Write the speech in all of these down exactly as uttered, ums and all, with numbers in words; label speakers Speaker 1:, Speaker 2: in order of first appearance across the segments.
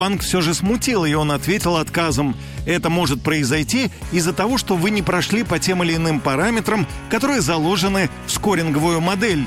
Speaker 1: банк все же смутил, и он ответил отказом. Это может произойти из-за того, что вы не прошли по тем или иным параметрам, которые заложены в скоринговую модель.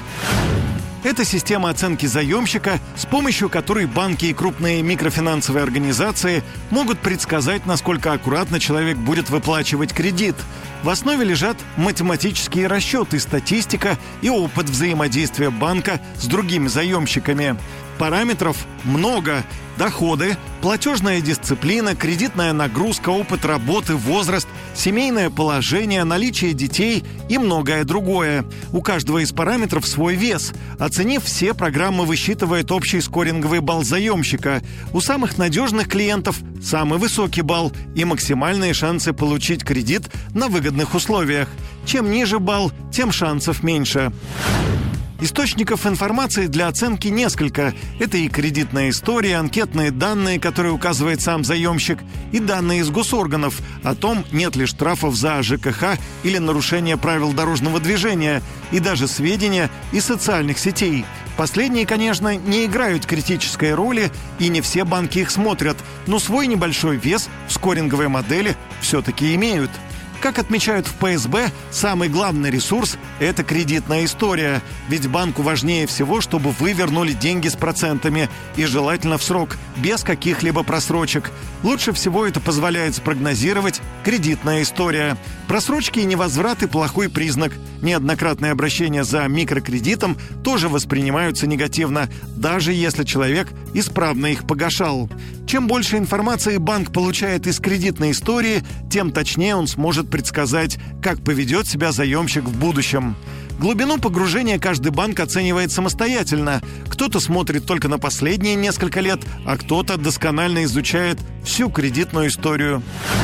Speaker 1: Это система оценки заемщика, с помощью которой банки и крупные микрофинансовые организации могут предсказать, насколько аккуратно человек будет выплачивать кредит. В основе лежат математические расчеты, статистика и опыт взаимодействия банка с другими заемщиками. Параметров много. Доходы, платежная дисциплина, кредитная нагрузка, опыт работы, возраст, семейное положение, наличие детей и многое другое. У каждого из параметров свой вес. Оценив все, программа высчитывает общий скоринговый балл заемщика. У самых надежных клиентов самый высокий балл и максимальные шансы получить кредит на выгодных условиях. Чем ниже балл, тем шансов меньше. Источников информации для оценки несколько. Это и кредитная история, анкетные данные, которые указывает сам заемщик, и данные из госорганов о том, нет ли штрафов за ЖКХ или нарушение правил дорожного движения, и даже сведения из социальных сетей. Последние, конечно, не играют критической роли, и не все банки их смотрят, но свой небольшой вес в скоринговой модели все-таки имеют. Как отмечают в ПСБ, самый главный ресурс – это кредитная история. Ведь банку важнее всего, чтобы вы вернули деньги с процентами и желательно в срок, без каких-либо просрочек. Лучше всего это позволяет спрогнозировать кредитная история. Просрочки и невозвраты – плохой признак. Неоднократные обращения за микрокредитом тоже воспринимаются негативно, даже если человек исправно их погашал. Чем больше информации банк получает из кредитной истории, тем точнее он сможет предсказать, как поведет себя заемщик в будущем. Глубину погружения каждый банк оценивает самостоятельно. Кто-то смотрит только на последние несколько лет, а кто-то досконально изучает всю кредитную историю.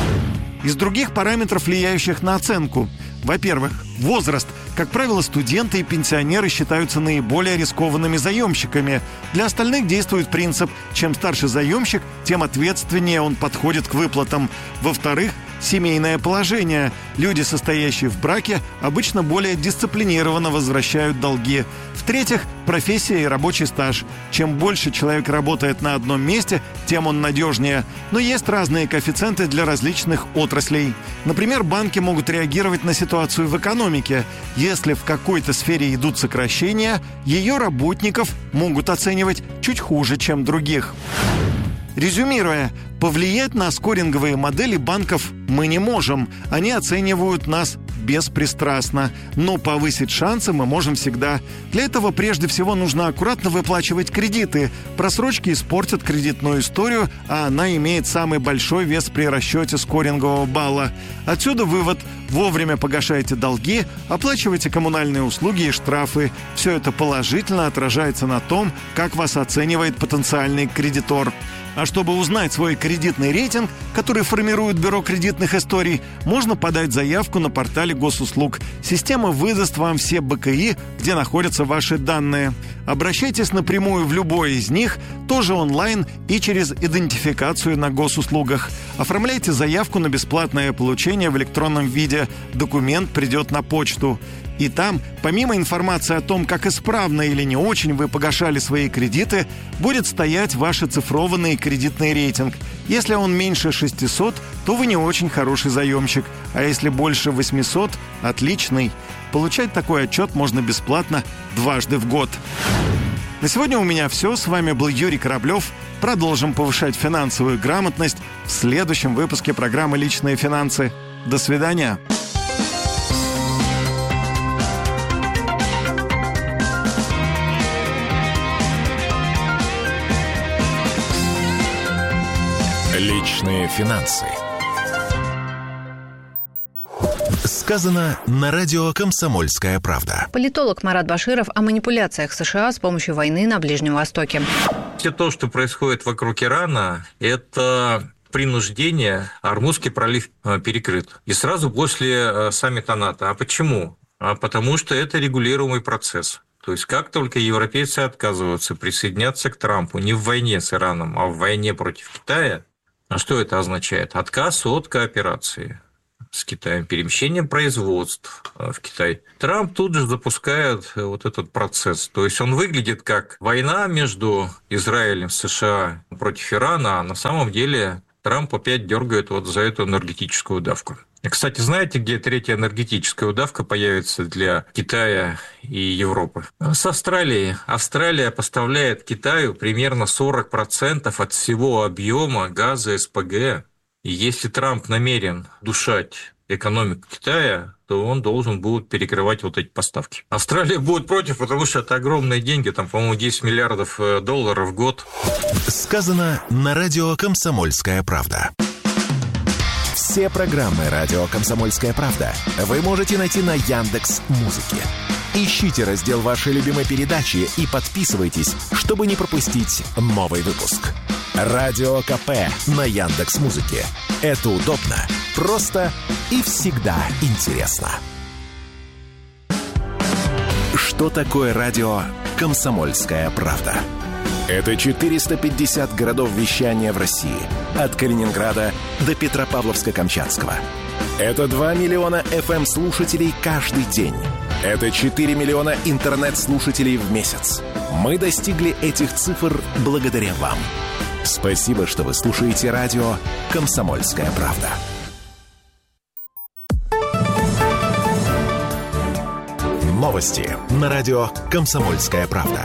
Speaker 1: Из других параметров, влияющих на оценку. Во-первых, возраст. Как правило, студенты и пенсионеры считаются наиболее рискованными заемщиками. Для остальных действует принцип: чем старше заемщик, тем ответственнее он подходит к выплатам. Во-вторых, семейное положение. Люди, состоящие в браке, обычно более дисциплинированно возвращают долги. В-третьих, профессия и рабочий стаж. Чем больше человек работает на одном месте, тем он надежнее. Но есть разные коэффициенты для различных отраслей. Например, банки могут реагировать на ситуацию в экономике. Если в какой-то сфере идут сокращения, ее работников могут оценивать чуть хуже, чем других. Резюмируя, повлиять на скоринговые модели банков мы не можем. Они оценивают нас беспристрастно. Но повысить шансы мы можем всегда. Для этого прежде всего нужно аккуратно выплачивать кредиты. Просрочки испортят кредитную историю, а она имеет самый большой вес при расчете скорингового балла. Отсюда вывод: вовремя погашайте долги, оплачивайте коммунальные услуги и штрафы. Все это положительно отражается на том, как вас оценивает потенциальный кредитор. А чтобы узнать свой кредитный рейтинг, который формирует Бюро кредитных историй, можно подать заявку на портале госуслуг. Система выдаст вам все бэ ка и, где находятся ваши данные. Обращайтесь напрямую в любой из них, тоже онлайн и через идентификацию на госуслугах. Оформляйте заявку на бесплатное получение в электронном виде. Документ придет на почту. И там, помимо информации о том, как исправно или не очень вы погашали свои кредиты, будет стоять ваш оцифрованный кредитный рейтинг. Если он меньше шестисот, то вы не очень хороший заемщик, а если больше восьмисот – отличный. Получать такой отчет можно бесплатно дважды в год. На сегодня у меня все. С вами был Юрий Кораблев. Продолжим повышать финансовую грамотность в следующем выпуске программы «Личные финансы». До свидания.
Speaker 2: Личные финансы. Сказано на радио «Комсомольская правда».
Speaker 3: Политолог Марат Баширов о манипуляциях США с помощью войны на Ближнем Востоке.
Speaker 4: Все то, что происходит вокруг Ирана, это принуждение. Ормузский пролив перекрыт. И сразу после саммита НАТО. А почему? А потому что это регулируемый процесс. То есть, как только европейцы отказываются присоединяться к Трампу не в войне с Ираном, а в войне против Китая, а что это означает? Отказ от кооперации. с Китаем, перемещение производств в Китай. Трамп тут же запускает вот этот процесс. То есть он выглядит как война между Израилем и США против Ирана, а на самом деле Трамп опять дергает вот за эту энергетическую удавку. Кстати, знаете, где третья энергетическая удавка появится для Китая и Европы? С Австралией. Австралия поставляет Китаю примерно сорок процентов от всего объема газа СПГ. И если Трамп намерен душать экономику Китая, то он должен будет перекрывать вот эти поставки. Австралия будет против, потому что это огромные деньги, там, по-моему, десять миллиардов долларов в год.
Speaker 2: Сказано на радио «Комсомольская правда». Все программы радио «Комсомольская правда» вы можете найти на Яндекс.Музыке. Ищите раздел вашей любимой передачи и подписывайтесь, чтобы не пропустить новый выпуск. Радио КП на Яндекс.Музыке. Это удобно, просто и всегда интересно. Что такое радио «Комсомольская правда»? Это четыреста пятьдесят городов вещания в России. От Калининграда до Петропавловска-Камчатского. Это два миллиона эф эм-слушателей каждый день. Это четыре миллиона интернет-слушателей в месяц. Мы достигли этих цифр благодаря вам. Спасибо, что вы слушаете радио «Комсомольская правда». Новости на радио «Комсомольская правда».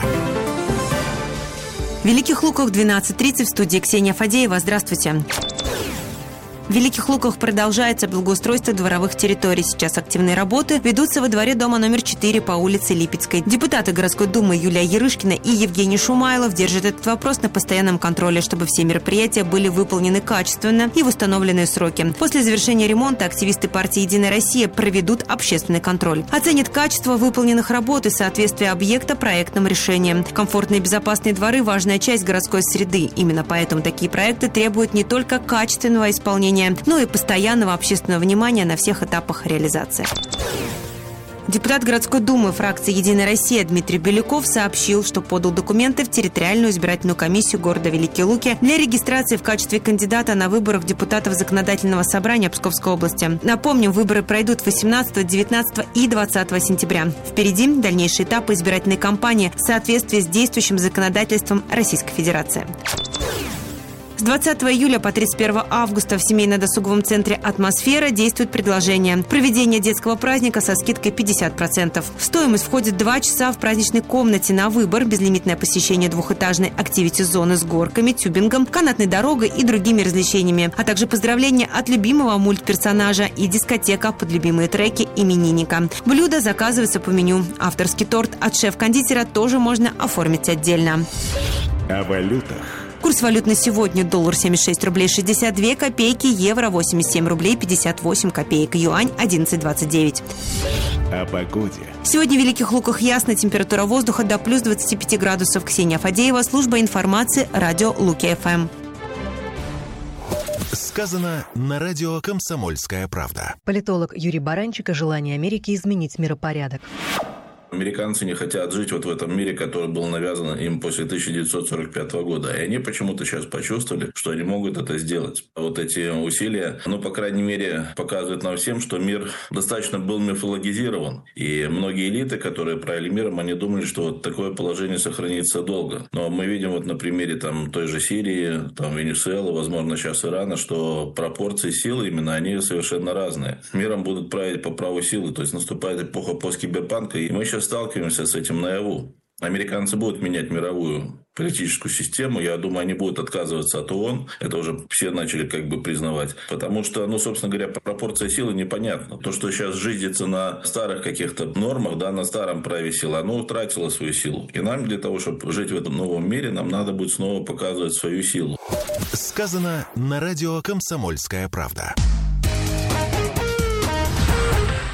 Speaker 5: В Великих Луках двенадцать тридцать, в студии Ксения Фадеева. Здравствуйте. В Великих Луках продолжается благоустройство дворовых территорий. Сейчас активные работы ведутся во дворе дома номер четыре по улице Липецкой. Депутаты городской думы Юлия Ярышкина и Евгений Шумайлов держат этот вопрос на постоянном контроле, чтобы все мероприятия были выполнены качественно и в установленные сроки. После завершения ремонта активисты партии «Единая Россия» проведут общественный контроль. Оценят качество выполненных работ и соответствие объекта проектным решениям. Комфортные и безопасные дворы – важная часть городской среды. Именно поэтому такие проекты требуют не только качественного исполнения, но и постоянного общественного внимания на всех этапах реализации. Депутат городской думы фракции «Единая Россия» Дмитрий Беляков сообщил, что подал документы в территориальную избирательную комиссию города Великие Луки для регистрации в качестве кандидата на выборах депутатов Законодательного собрания Псковской области. Напомним, выборы пройдут восемнадцатого, девятнадцатого и двадцатого сентября. Впереди дальнейшие этапы избирательной кампании в соответствии с действующим законодательством Российской Федерации. С двадцатого июля по тридцать первого августа в семейно-досуговом центре «Атмосфера» действует предложение проведения детского праздника со скидкой пятьдесят процентов. В стоимость входит два часа в праздничной комнате на выбор, безлимитное посещение двухэтажной активити-зоны с горками, тюбингом, канатной дорогой и другими развлечениями, а также поздравления от любимого мультперсонажа и дискотека под любимые треки именинника. Блюдо заказывается по меню. Авторский торт от шеф-кондитера тоже можно оформить отдельно.
Speaker 2: О валютах.
Speaker 5: Курс валют на сегодня: доллар семьдесят шесть рублей шестьдесят две копейки, евро восемьдесят семь рублей пятьдесят восемь копеек, юань одиннадцать двадцать девять.
Speaker 2: О погоде.
Speaker 5: Сегодня в Великих Луках ясно, температура воздуха до плюс двадцати пяти градусов. Ксения Фадеева, служба информации, радио Луки-ФМ.
Speaker 2: Сказано на радио «Комсомольская правда».
Speaker 6: Политолог Юрий Баранчик о желании Америки изменить миропорядок.
Speaker 7: Американцы не хотят жить вот в этом мире, который был навязан им после тысяча девятьсот сорок пятого года. И они почему-то сейчас почувствовали, что они могут это сделать. Вот эти усилия, ну, по крайней мере, показывают нам всем, что мир достаточно был мифологизирован. И многие элиты, которые правили миром, они думали, что вот такое положение сохранится долго. Но мы видим вот на примере там той же Сирии, там Венесуэлы, возможно, сейчас Ирана, что пропорции силы именно, они совершенно разные. Миром будут править по праву силы. То есть наступает эпоха посткиберпанка, и мы сейчас сталкиваемся с этим наяву. Американцы будут менять мировую политическую систему. Я думаю, они будут отказываться от ООН. Это уже все начали как бы признавать. Потому что, ну, собственно говоря, пропорция силы непонятна. То, что сейчас жизнится на старых каких-то нормах, да, на старом праве силы, оно утратило свою силу. И нам для того, чтобы жить в этом новом мире, нам надо будет снова показывать свою силу.
Speaker 2: Сказано на радио «Комсомольская правда».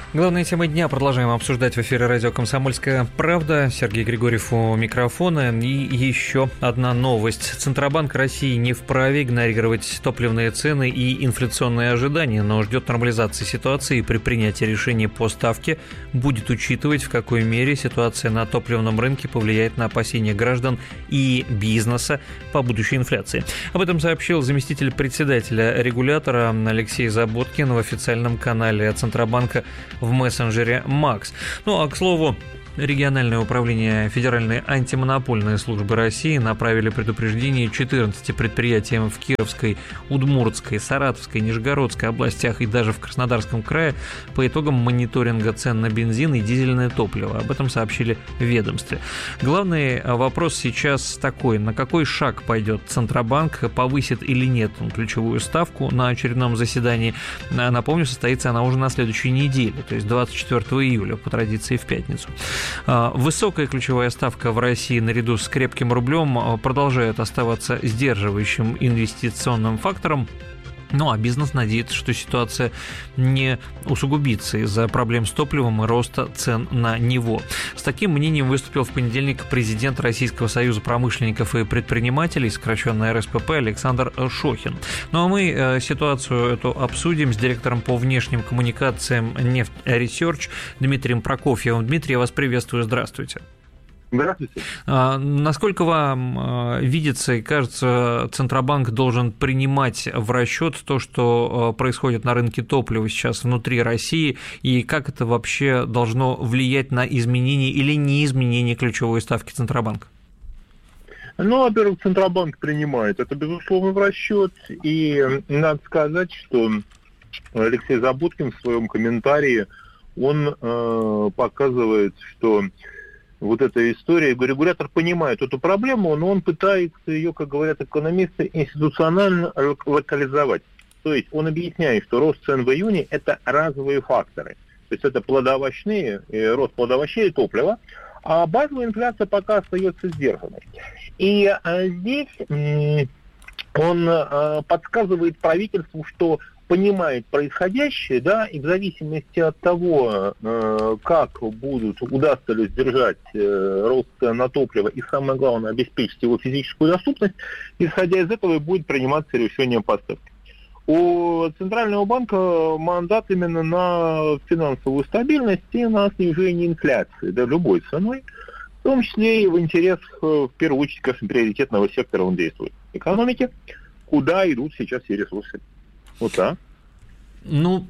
Speaker 8: Главные темы дня продолжаем обсуждать в эфире радио «Комсомольская правда». Сергей Григорьев у микрофона. И еще одна новость. Центробанк России не вправе игнорировать топливные цены и инфляционные ожидания, но ждет нормализации ситуации и при принятии решения по ставке будет учитывать, в какой мере ситуация на топливном рынке повлияет на опасения граждан и бизнеса по будущей инфляции. Об этом сообщил заместитель председателя регулятора Алексей Заботкин в официальном канале Центробанка в мессенджере Макс. Ну а к слову, региональное управление Федеральной антимонопольной службы России направили предупреждение четырнадцати предприятиям в Кировской, Удмуртской, Саратовской, Нижегородской областях и даже в Краснодарском крае по итогам мониторинга цен на бензин и дизельное топливо. Об этом сообщили в ведомстве. Главный вопрос сейчас такой: на какой шаг пойдет Центробанк, повысит или нет он ключевую ставку на очередном заседании? Напомню, состоится она уже на следующей неделе, то есть двадцать четвёртого июля, по традиции в пятницу. Высокая ключевая ставка в России наряду с крепким рублем продолжает оставаться сдерживающим инвестиционным фактором. Ну а бизнес надеется, что ситуация не усугубится из-за проблем с топливом и роста цен на него. С таким мнением выступил в понедельник президент Российского союза промышленников и предпринимателей, сокращенно эр эс пэ пэ, Александр Шохин. Ну а мы ситуацию эту обсудим с директором по внешним коммуникациям «Нефть Ресерч» Дмитрием Прокофьевым. Дмитрий, я вас приветствую, здравствуйте.
Speaker 9: Здравствуйте.
Speaker 8: А, насколько вам а, видится и кажется, Центробанк должен принимать в расчет то, что а, происходит на рынке топлива сейчас внутри России, и как это вообще должно влиять на изменение или неизменение ключевой ставки Центробанка?
Speaker 9: Ну, во-первых, Центробанк принимает это, безусловно, в расчет, и надо сказать, что Алексей Заботкин в своем комментарии, он э, показывает, что вот эта история, регулятор понимает эту проблему, но он пытается ее, как говорят экономисты, институционально локализовать. То есть он объясняет, что рост цен в июне – это разовые факторы. То есть это плодоовощные, рост плодоовощей и топлива, а базовая инфляция пока остается сдержанной. И а, здесь м- он а, подсказывает правительству, что понимает происходящее, да, и в зависимости от того, э, как будут, удастся ли сдержать э, рост цен на топливо и, самое главное, обеспечить его физическую доступность, исходя из этого и будет приниматься решение по ставке. У Центрального банка мандат именно на финансовую стабильность и на снижение инфляции, да, любой ценой, в том числе и в интересах, в первую очередь, конечно, приоритетного сектора он действует. Экономики, куда идут сейчас все ресурсы. Вот так.
Speaker 8: Ну,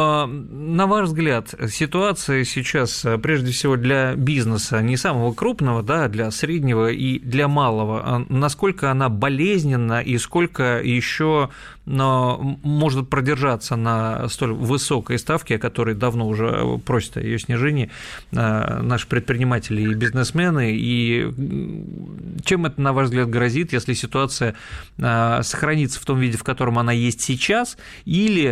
Speaker 8: на ваш взгляд, ситуация сейчас, прежде всего, для бизнеса не самого крупного, да, для среднего и для малого, насколько она болезненна и сколько еще может продержаться на столь высокой ставке, о которой давно уже просят о ее снижении наши предприниматели и бизнесмены, и чем это, на ваш взгляд, грозит, если ситуация сохранится в том виде, в котором она есть сейчас, или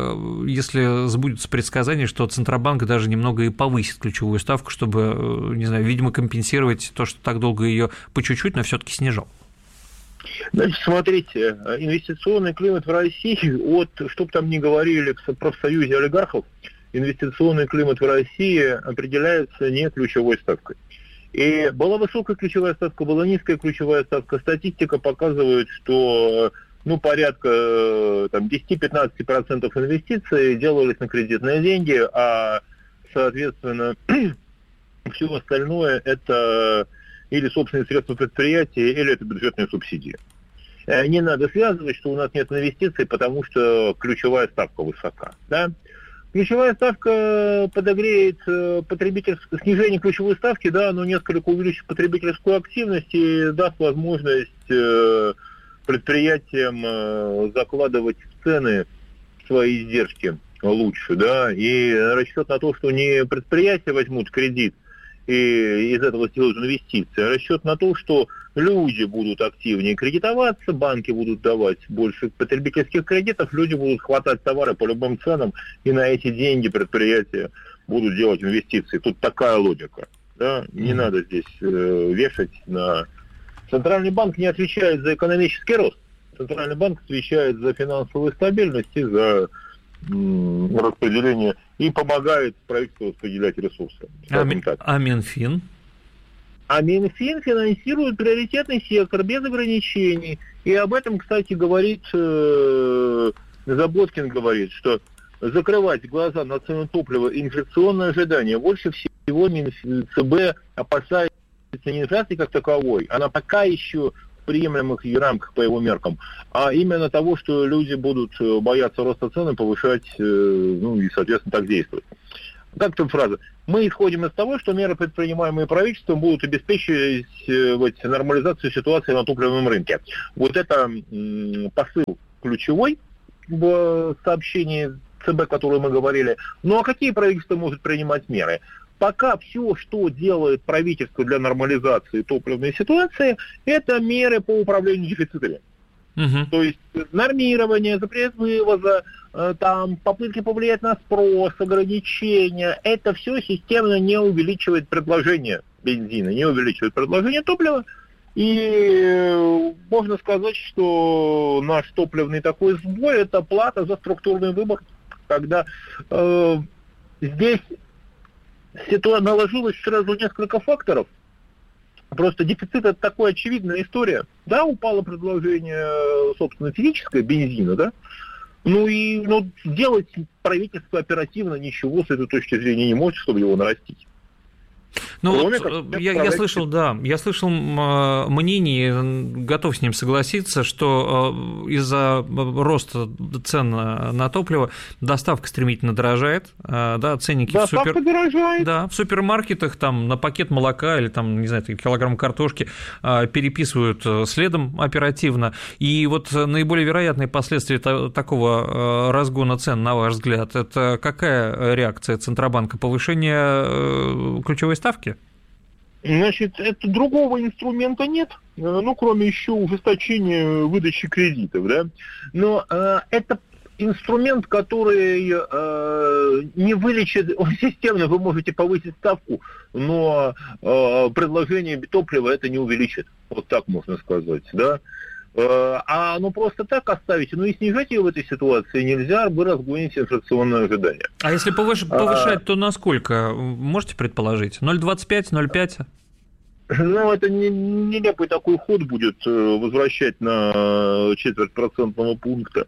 Speaker 8: если сбудется предсказание, что Центробанк даже немного и повысит ключевую ставку, чтобы, не знаю, видимо, компенсировать то, что так долго ее по чуть-чуть, но все-таки снижал?
Speaker 9: Значит, смотрите, инвестиционный климат в России, от, что бы там ни говорили в профсоюзе олигархов, инвестиционный климат в России определяется не ключевой ставкой. И была высокая ключевая ставка, была низкая ключевая ставка. Статистика показывает, что ну, порядка там, десять-пятнадцать процентов инвестиций делались на кредитные деньги, а, соответственно, все остальное это или собственные средства предприятия, или это бюджетные субсидии. Не надо связывать, что у нас нет инвестиций, потому что ключевая ставка высока. Да? Ключевая ставка подогреет потребительское снижение ключевой ставки, да, но несколько увеличит потребительскую активность и даст возможность предприятиям закладывать в цены свои издержки лучше, да, и расчет на то, что не предприятия возьмут кредит и из этого сделают инвестиции, а расчет на то, что люди будут активнее кредитоваться, банки будут давать больше потребительских кредитов, люди будут хватать товары по любым ценам, и на эти деньги предприятия будут делать инвестиции. Тут такая логика. Да? Не mm-hmm. надо здесь э, вешать на... Центральный банк не отвечает за экономический рост. Центральный банк отвечает за финансовую стабильность и за м, распределение и помогает правительству распределять ресурсы.
Speaker 8: А, а Минфин?
Speaker 9: А Минфин финансирует приоритетный сектор без ограничений. И об этом, кстати, говорит, э, Заботкин говорит, что закрывать глаза на цену топлива и инфляционное ожидание. Больше всего ЦБ опасается не инфляции как таковой, она пока еще в приемлемых рамках по его меркам, а именно того, что люди будут бояться роста цен и повышать, ну и, соответственно, так действовать. Как там фраза? Мы исходим из того, что меры, предпринимаемые правительством, будут обеспечивать вот, нормализацию ситуации на топливном рынке. Вот это м, посыл ключевой в сообщении ЦБ, о котором мы говорили. Ну а какие правительство может принимать меры? Пока все, что делает правительство для нормализации топливной ситуации, это меры по управлению дефицитами. Uh-huh. То есть нормирование, запрет вывоза, там, попытки повлиять на спрос, ограничения, это все системно не увеличивает предложение бензина, не увеличивает предложение топлива. И можно сказать, что наш топливный такой сбой – это плата за структурный выбор, когда э, здесь ситуация наложилась сразу несколько факторов. Просто дефицит – это такая очевидная история. Да, упало предложение, собственно, физическое бензина, да? Ну и ну, сделать правительство оперативно ничего с этой точки зрения не может, чтобы его нарастить.
Speaker 8: Ну, вот, я, я слышал, да, я слышал мнение, готов с ним согласиться, что из-за роста цен на топливо доставка стремительно дорожает, да, ценники в, супер... да, в супермаркетах там на пакет молока или там, не знаю, килограмм картошки переписывают следом оперативно, и вот наиболее вероятные последствия такого разгона цен, на ваш взгляд, это какая реакция Центробанка? Повышение ключевой ставки?
Speaker 9: Значит, это другого инструмента нет, ну, кроме еще ужесточения выдачи кредитов, да. Но э, это инструмент, который э, не вылечит, он системно, вы можете повысить ставку, но э, предложение топлива это не увеличит, вот так можно сказать, да. А ну просто так оставить, ну и снижать ее в этой ситуации нельзя, вы разгоните инфляционное ожидание.
Speaker 8: А если повыш... повышать, а... то насколько? Можете предположить? ноль целых двадцать пять, ноль целых пять?
Speaker 9: Ну, это нелепый такой ход будет возвращать на четверть процентного пункта.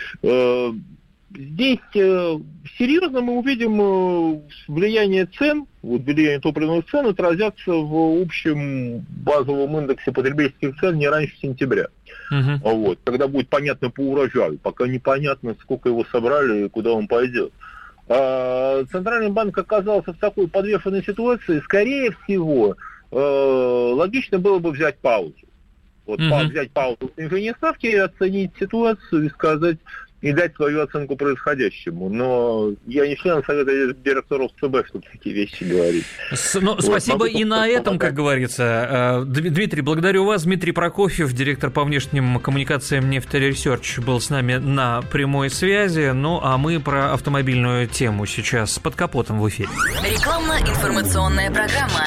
Speaker 9: Здесь серьезно мы увидим влияние цен, вот влияние топливных цен отразятся в общем базовом индексе потребительских цен не раньше сентября. Uh-huh. Вот, когда будет понятно по урожаю, пока непонятно, сколько его собрали и куда он пойдет. А Центральный банк оказался в такой подвешенной ситуации, скорее всего, логично было бы взять паузу. Вот uh-huh. взять паузу в снижении ставки, оценить ситуацию и сказать, и дать свою оценку происходящему. Но я не член совета директоров ЦБ, чтобы такие вещи говорить.
Speaker 8: С, ну, вот, спасибо и на этом, как говорится. Дмитрий, благодарю вас. Дмитрий Прокофьев, директор по внешним коммуникациям Нефтересерч, был с нами на прямой связи. Ну, а мы про автомобильную тему сейчас под капотом в эфире.
Speaker 10: Рекламно-информационная программа.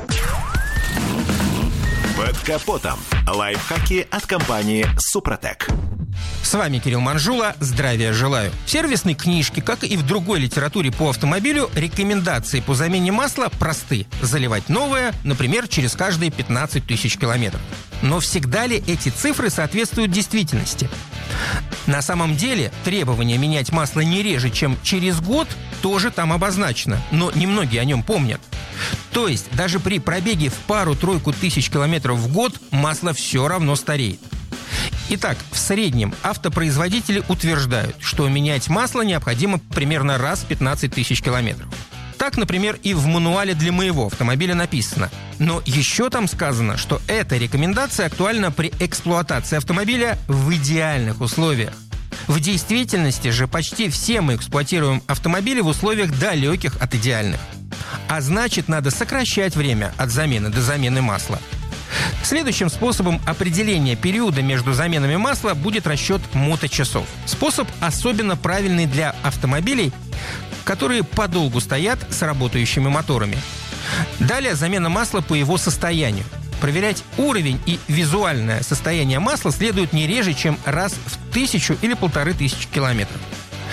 Speaker 2: Под капотом. Лайфхаки от компании «Супротек».
Speaker 11: С вами Кирилл Манжула. Здравия желаю. В сервисной книжке, как и в другой литературе по автомобилю, рекомендации по замене масла просты. Заливать новое, например, через каждые пятнадцать тысяч километров. Но всегда ли эти цифры соответствуют действительности? На самом деле, требование менять масло не реже, чем через год, тоже там обозначено, но немногие о нем помнят. То есть, даже при пробеге в пару-тройку тысяч километров в год масло все равно стареет. Итак, в среднем автопроизводители утверждают, что менять масло необходимо примерно раз в пятнадцать тысяч километров. Так, например, и в мануале для моего автомобиля написано. Но еще там сказано, что эта рекомендация актуальна при эксплуатации автомобиля в идеальных условиях. В действительности же почти все мы эксплуатируем автомобили в условиях далеких от идеальных. А значит, надо сокращать время от замены до замены масла. Следующим способом определения периода между заменами масла будет расчет моточасов. Способ особенно правильный для автомобилей, которые подолгу стоят с работающими моторами. Далее замена масла по его состоянию. Проверять уровень и визуальное состояние масла следует не реже, чем раз в тысячу или полторы тысячи километров.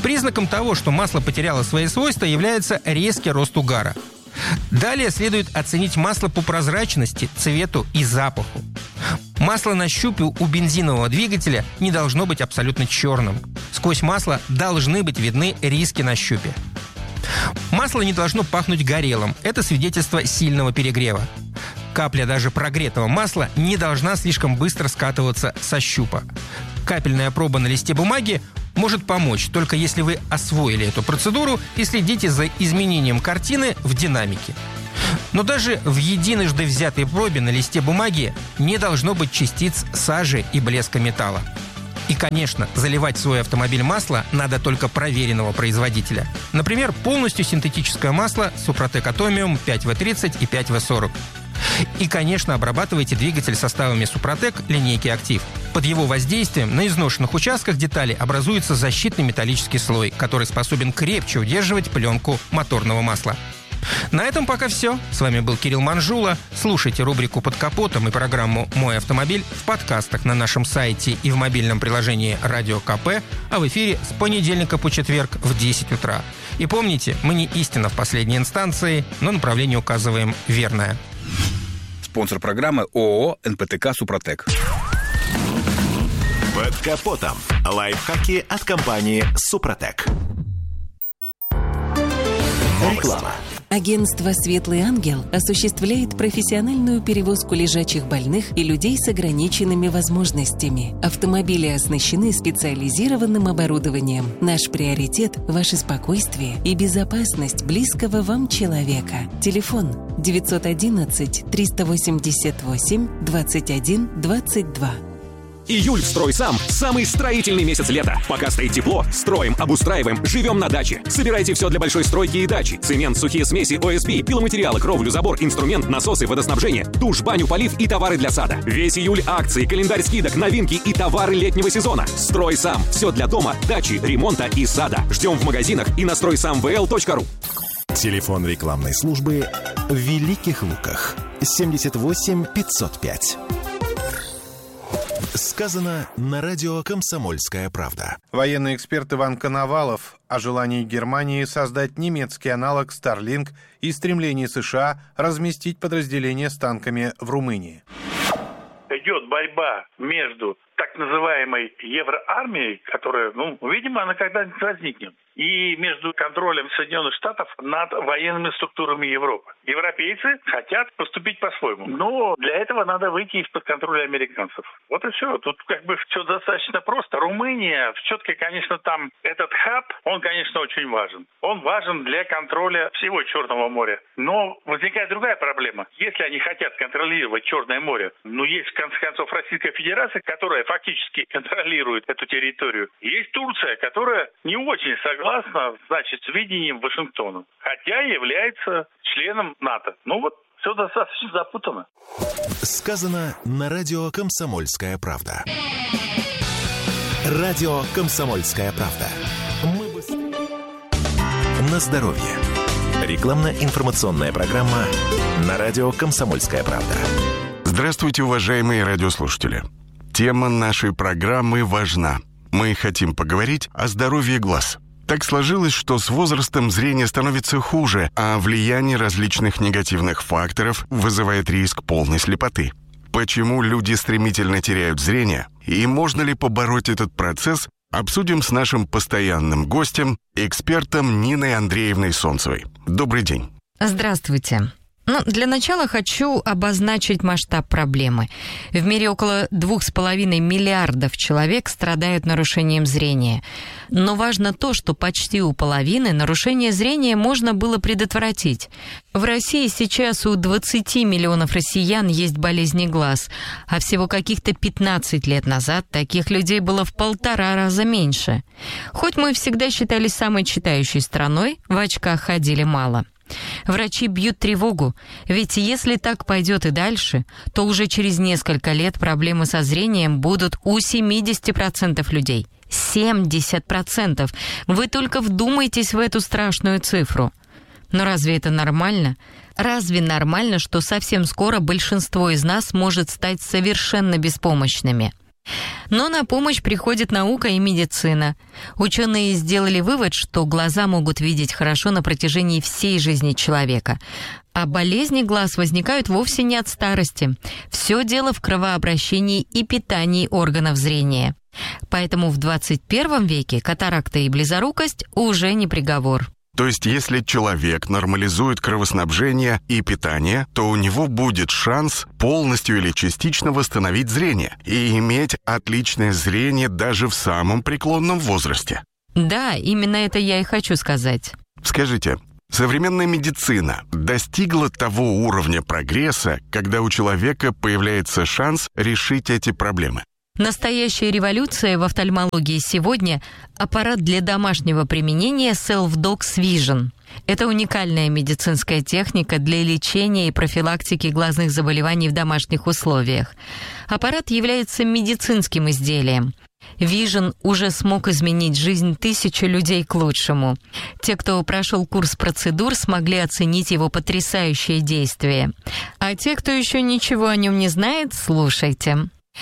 Speaker 11: Признаком того, что масло потеряло свои свойства, является резкий рост угара. Далее следует оценить масло по прозрачности, цвету и запаху. Масло на щупе у бензинового двигателя не должно быть абсолютно черным. Сквозь масло должны быть видны риски на щупе. Масло не должно пахнуть горелым. Это свидетельство сильного перегрева. Капля даже прогретого масла не должна слишком быстро скатываться со щупа. Капельная проба на листе бумаги может помочь, только если вы освоили эту процедуру и следите за изменением картины в динамике. Но даже в единожды взятой пробе на листе бумаги не должно быть частиц сажи и блеска металла. И, конечно, заливать в свой автомобиль масло надо только проверенного производителя. Например, полностью синтетическое масло Супротек Атомиум пять вэ тридцать и пять вэ сорок. И, конечно, обрабатывайте двигатель составами Супротек линейки «Актив». Под его воздействием на изношенных участках детали образуется защитный металлический слой, который способен крепче удерживать пленку моторного масла. На этом пока все. С вами был Кирилл Манжула. Слушайте рубрику «Под капотом» и программу «Мой автомобиль» в подкастах на нашем сайте и в мобильном приложении «Радио КП», а в эфире с понедельника по четверг в десять утра. И помните, мы не истина в последней инстанции, но направление указываем верное.
Speaker 12: Спонсор программы ООО «эн пэ тэ ка Супротек».
Speaker 2: Под капотом. Лайфхаки от компании «Супротек». Реклама.
Speaker 13: Агентство «Светлый ангел» осуществляет профессиональную перевозку лежачих больных и людей с ограниченными возможностями. Автомобили оснащены специализированным оборудованием. Наш приоритет – ваше спокойствие и безопасность близкого вам человека. Телефон девятьсот одиннадцать триста восемьдесят восемь двадцать один двадцать два.
Speaker 14: Июль в «Стройсам» – самый строительный месяц лета. Пока стоит тепло, строим, обустраиваем, живем на даче. Собирайте все для большой стройки и дачи. Цемент, сухие смеси, о эс пи, пиломатериалы, кровлю, забор, инструмент, насосы, водоснабжение, душ, баню, полив и товары для сада. Весь июль акции, календарь скидок, новинки и товары летнего сезона. «Стройсам» – все для дома, дачи, ремонта и сада. Ждем в магазинах и на стройсам вэ эл точка ру.
Speaker 2: Телефон рекламной службы в Великих Луках. семьдесят восемь пятьсот пять. Сказано на радио «Комсомольская правда».
Speaker 15: Военный эксперт Иван Коновалов о желании Германии создать немецкий аналог Starlink и стремлении США разместить подразделения с танками в Румынии.
Speaker 16: Идет борьба между так называемой евроармией, которая, ну, видимо, она когда-нибудь возникнет, и между контролем Соединенных Штатов над военными структурами Европы. Европейцы хотят поступить по-своему, но для этого надо выйти из-под контроля американцев. Вот и все. Тут как бы все достаточно просто. Румыния, все-таки, конечно, там этот хаб, он, конечно, очень важен. Он важен для контроля всего Черного моря. Но возникает другая проблема. Если они хотят контролировать Черное море, ну, есть, в конце концов, Российская Федерация, которая фактически контролирует эту территорию. Есть Турция, которая не очень согласна, значит, с видением Вашингтона, хотя является членом НАТО. Ну вот, все достаточно запутано.
Speaker 2: Сказано на радио «Комсомольская правда». Радио «Комсомольская правда». Мы быстрее. На здоровье. Рекламно-информационная программа на радио «Комсомольская правда».
Speaker 17: Здравствуйте, уважаемые радиослушатели. Тема нашей программы важна. Мы хотим поговорить о здоровье глаз. Так сложилось, что с возрастом зрение становится хуже, а влияние различных негативных факторов вызывает риск полной слепоты. Почему люди стремительно теряют зрение и можно ли побороть этот процесс, обсудим с нашим постоянным гостем, экспертом Ниной Андреевной Солнцевой. Добрый день.
Speaker 18: Здравствуйте. Ну, для начала хочу обозначить масштаб проблемы. В мире около двух с половиной миллиардов человек страдают нарушением зрения. Но важно то, что почти у половины нарушение зрения можно было предотвратить. В России сейчас у двадцати миллионов россиян есть болезни глаз, а всего каких-то пятнадцать лет назад таких людей было в полтора раза меньше. Хоть мы всегда считались самой читающей страной, в очках ходили мало. Врачи бьют тревогу, ведь если так пойдет и дальше, то уже через несколько лет проблемы со зрением будут у семьдесят процентов людей. семьдесят процентов! Вы только вдумайтесь в эту страшную цифру. Но разве это нормально? Разве нормально, что совсем скоро большинство из нас может стать совершенно беспомощными? Но на помощь приходит наука и медицина. Ученые сделали вывод, что глаза могут видеть хорошо на протяжении всей жизни человека. А болезни глаз возникают вовсе не от старости. Все дело в кровообращении и питании органов зрения. Поэтому в двадцать первом веке катаракта и близорукость уже не приговор.
Speaker 17: То есть, если человек нормализует кровоснабжение и питание, то у него будет шанс полностью или частично восстановить зрение и иметь отличное зрение даже в самом преклонном возрасте.
Speaker 18: Да, именно это я и хочу сказать.
Speaker 17: Скажите, современная медицина достигла того уровня прогресса, когда у человека появляется шанс решить эти проблемы?
Speaker 18: Настоящая революция в офтальмологии сегодня – аппарат для домашнего применения SelfDox Vision. Это уникальная медицинская техника для лечения и профилактики глазных заболеваний в домашних условиях. Аппарат является медицинским изделием. Vision уже смог изменить жизнь тысячи людей к лучшему. Те, кто прошел курс процедур, смогли оценить его потрясающее действие. А те, кто еще ничего о нем не знает, слушайте.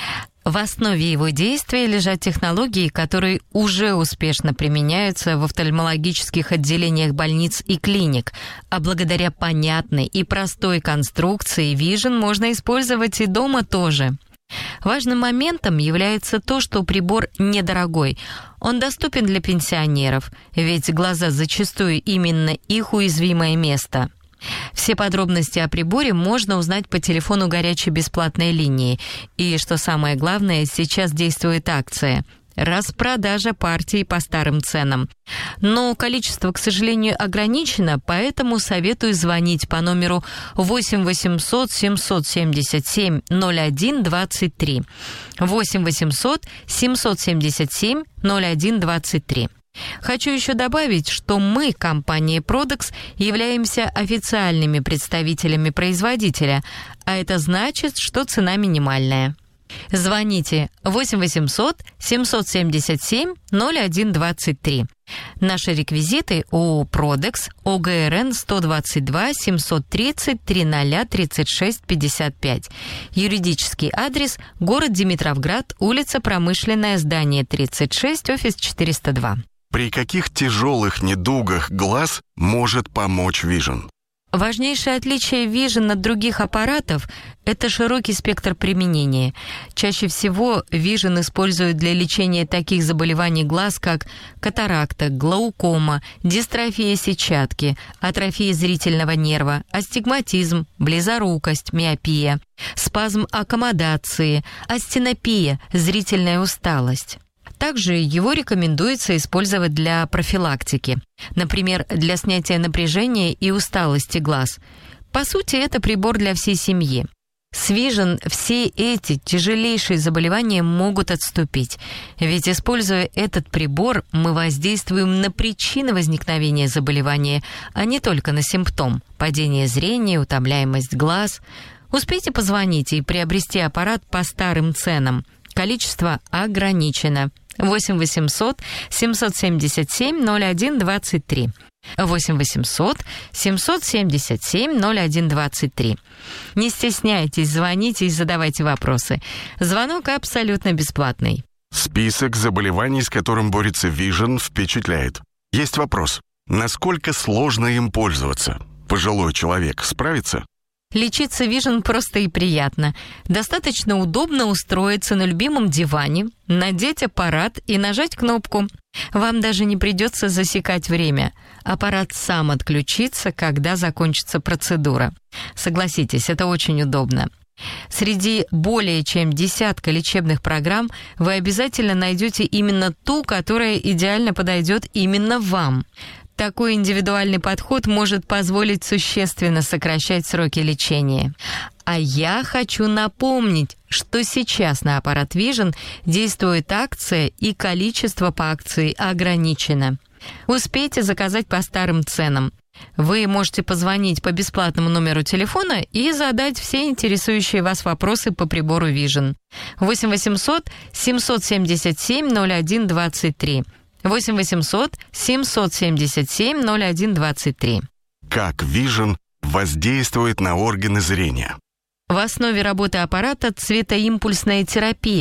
Speaker 18: В основе его действия лежат технологии, которые уже успешно применяются в офтальмологических отделениях больниц и клиник, а благодаря понятной и простой конструкции Vision можно использовать и дома тоже. Важным моментом является то, что прибор недорогой. Он доступен для пенсионеров, ведь глаза зачастую именно их уязвимое место. Все подробности о приборе можно узнать по телефону горячей бесплатной линии. И, что самое главное, сейчас действует акция – распродажа партий по старым ценам. Но количество, к сожалению, ограничено, поэтому советую звонить по номеру восемь восемьсот семьсот семьдесят семь ноль один двадцать три. восемь восемьсот семьсот семьдесят семь ноль один двадцать три. Хочу еще добавить, что мы, компания Продекс, являемся официальными представителями производителя, а это значит, что цена минимальная. Звоните восемь восемьсот семьсот семьдесят семь ноль один двадцать три. Наши реквизиты: ООО «Продекс», ОГРН сто двадцать два семьсот тридцать триста тридцать шесть пятьдесят пять. Юридический адрес: город Димитровград, улица Промышленная, здание тридцать шесть, офис четыреста два.
Speaker 17: При каких тяжелых недугах глаз может помочь Vision?
Speaker 18: Важнейшее отличие Vision от других аппаратов – это широкий спектр применения. Чаще всего Vision используют для лечения таких заболеваний глаз, как катаракта, глаукома, дистрофия сетчатки, атрофия зрительного нерва, астигматизм, близорукость, миопия, спазм аккомодации, астенопия, зрительная усталость. Также его рекомендуется использовать для профилактики, например, для снятия напряжения и усталости глаз. По сути, это прибор для всей семьи. С Vision все эти тяжелейшие заболевания могут отступить, ведь, используя этот прибор, мы воздействуем на причины возникновения заболевания, а не только на симптом – падение зрения, утомляемость глаз. Успейте позвонить и приобрести аппарат по старым ценам. Количество ограничено. восемь восемьсот семьсот семьдесят семь ноль один двадцать три. восемь восемьсот семьсот семьдесят семь ноль один двадцать три. Не стесняйтесь, звоните и задавайте вопросы. Звонок абсолютно бесплатный.
Speaker 17: Список заболеваний, с которым борется Vision, впечатляет. Есть вопрос. Насколько сложно им пользоваться? Пожилой человек справится?
Speaker 18: Лечиться Vision просто и приятно. Достаточно удобно устроиться на любимом диване, надеть аппарат и нажать кнопку. Вам даже не придется засекать время. Аппарат сам отключится, когда закончится процедура. Согласитесь, это очень удобно. Среди более чем десятка лечебных программ вы обязательно найдете именно ту, которая идеально подойдет именно вам. Такой индивидуальный подход может позволить существенно сокращать сроки лечения. А я хочу напомнить, что сейчас на аппарат Vision действует акция, и количество по акции ограничено. Успейте заказать по старым ценам. Вы можете позвонить по бесплатному номеру телефона и задать все интересующие вас вопросы по прибору Vision. восемь восемьсот семьсот семьдесят семь ноль один двадцать три. восемь восемьсот семьсот семьдесят семь ноль один двадцать три.
Speaker 17: Как Vision воздействует на органы зрения?
Speaker 18: В основе работы аппарата цветоимпульсная терапия.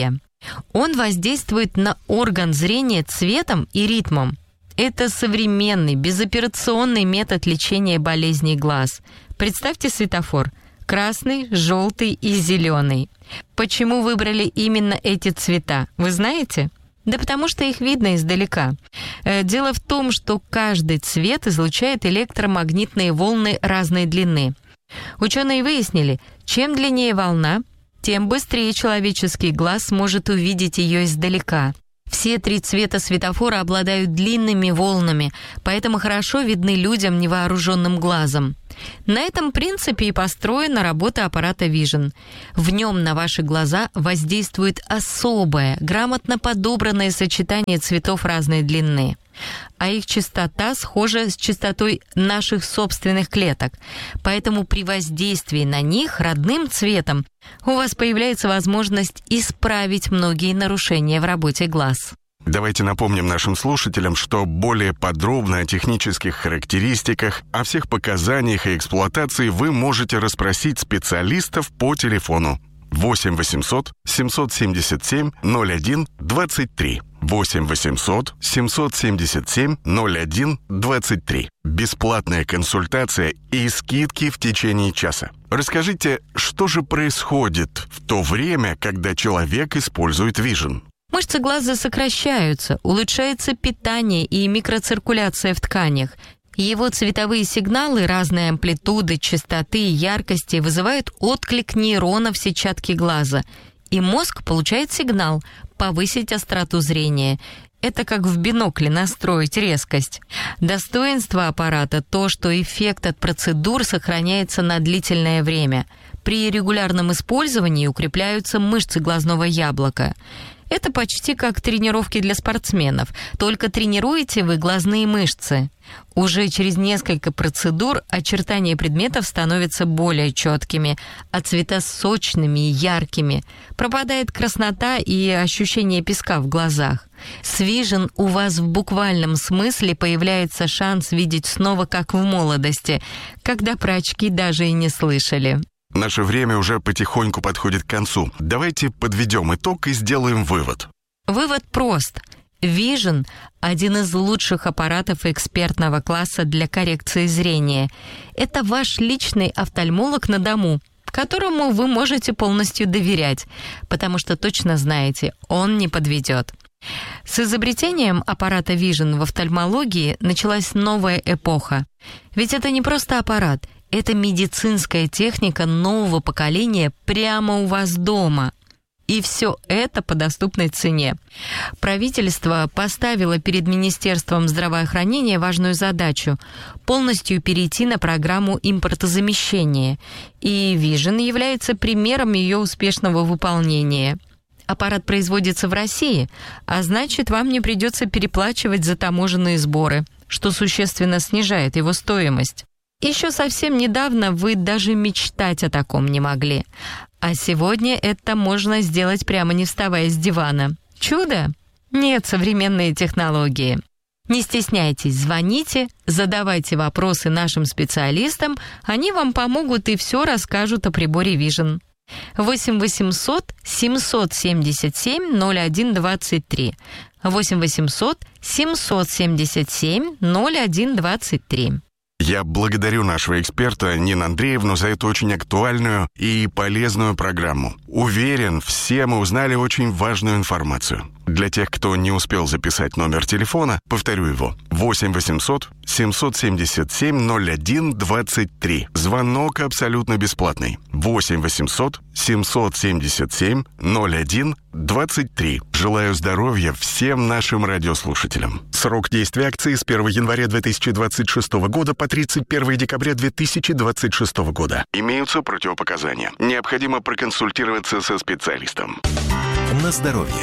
Speaker 18: Он воздействует на орган зрения цветом и ритмом. Это современный, безоперационный метод лечения болезней глаз. Представьте светофор. Красный, желтый и зеленый. Почему выбрали именно эти цвета, вы знаете? Да потому что их видно издалека. Дело в том, что каждый цвет излучает электромагнитные волны разной длины. Ученые выяснили, чем длиннее волна, тем быстрее человеческий глаз сможет увидеть ее издалека. Все три цвета светофора обладают длинными волнами, поэтому хорошо видны людям невооруженным глазом. На этом принципе и построена работа аппарата Vision. В нем на ваши глаза воздействует особое, грамотно подобранное сочетание цветов разной длины. А их частота схожа с частотой наших собственных клеток. Поэтому при воздействии на них родным цветом у вас появляется возможность исправить многие нарушения в работе глаз.
Speaker 17: Давайте напомним нашим слушателям, что более подробно о технических характеристиках, о всех показаниях и эксплуатации вы можете расспросить специалистов по телефону восемь восемьсот семьсот семьдесят семь ноль один двадцать три. восемь восемьсот семьсот семьдесят семь ноль один двадцать три. Бесплатная консультация и скидки в течение часа. Расскажите, что же происходит в то время, когда человек использует Vision?
Speaker 18: Мышцы глаза сокращаются, улучшается питание и микроциркуляция в тканях. Его цветовые сигналы разной амплитуды, частоты и яркости вызывают отклик нейронов сетчатки глаза. И мозг получает сигнал повысить остроту зрения. Это как в бинокле настроить резкость. Достоинство аппарата – то, что эффект от процедур сохраняется на длительное время. При регулярном использовании укрепляются мышцы глазного яблока. Это почти как тренировки для спортсменов, только тренируете вы глазные мышцы. Уже через несколько процедур очертания предметов становятся более четкими, а цвета сочными и яркими. Пропадает краснота и ощущение песка в глазах. С Vision у вас в буквальном смысле появляется шанс видеть снова как в молодости, когда про очки даже и не слышали.
Speaker 17: Наше время уже потихоньку подходит к концу. Давайте подведем итог и сделаем вывод.
Speaker 18: Вывод прост. Vision – один из лучших аппаратов экспертного класса для коррекции зрения. Это ваш личный офтальмолог на дому, которому вы можете полностью доверять, потому что точно знаете, он не подведет. С изобретением аппарата Vision в офтальмологии началась новая эпоха. Ведь это не просто аппарат, это медицинская техника нового поколения прямо у вас дома. И все это по доступной цене. Правительство поставило перед Министерством здравоохранения важную задачу – полностью перейти на программу импортозамещения. И Vision является примером ее успешного выполнения. Аппарат производится в России, а значит, вам не придется переплачивать за таможенные сборы, что существенно снижает его стоимость. Еще совсем недавно вы даже мечтать о таком не могли. А сегодня это можно сделать прямо не вставая с дивана. Чудо? Нет, современные технологии. Не стесняйтесь, звоните, задавайте вопросы нашим специалистам, они вам помогут и все расскажут о приборе Vision. восемь восемьсот семьсот семьдесят семь ноль один двадцать три. восемь восемьсот семьсот семьдесят семь ноль один двадцать три.
Speaker 17: Я благодарю нашего эксперта Нину Андреевну за эту очень актуальную и полезную программу. Уверен, все мы узнали очень важную информацию. Для тех, кто не успел записать номер телефона, повторю его. восемь восемьсот семьсот семьдесят семь ноль один двадцать три. Звонок абсолютно бесплатный. восемь восемьсот семьсот семьдесят семь ноль один двадцать три. Желаю здоровья всем нашим радиослушателям. Срок действия акции с первого января две тысячи двадцать шестого года по тридцать первого декабря две тысячи двадцать шестого года. Имеются противопоказания. Необходимо проконсультироваться со специалистом.
Speaker 2: На здоровье.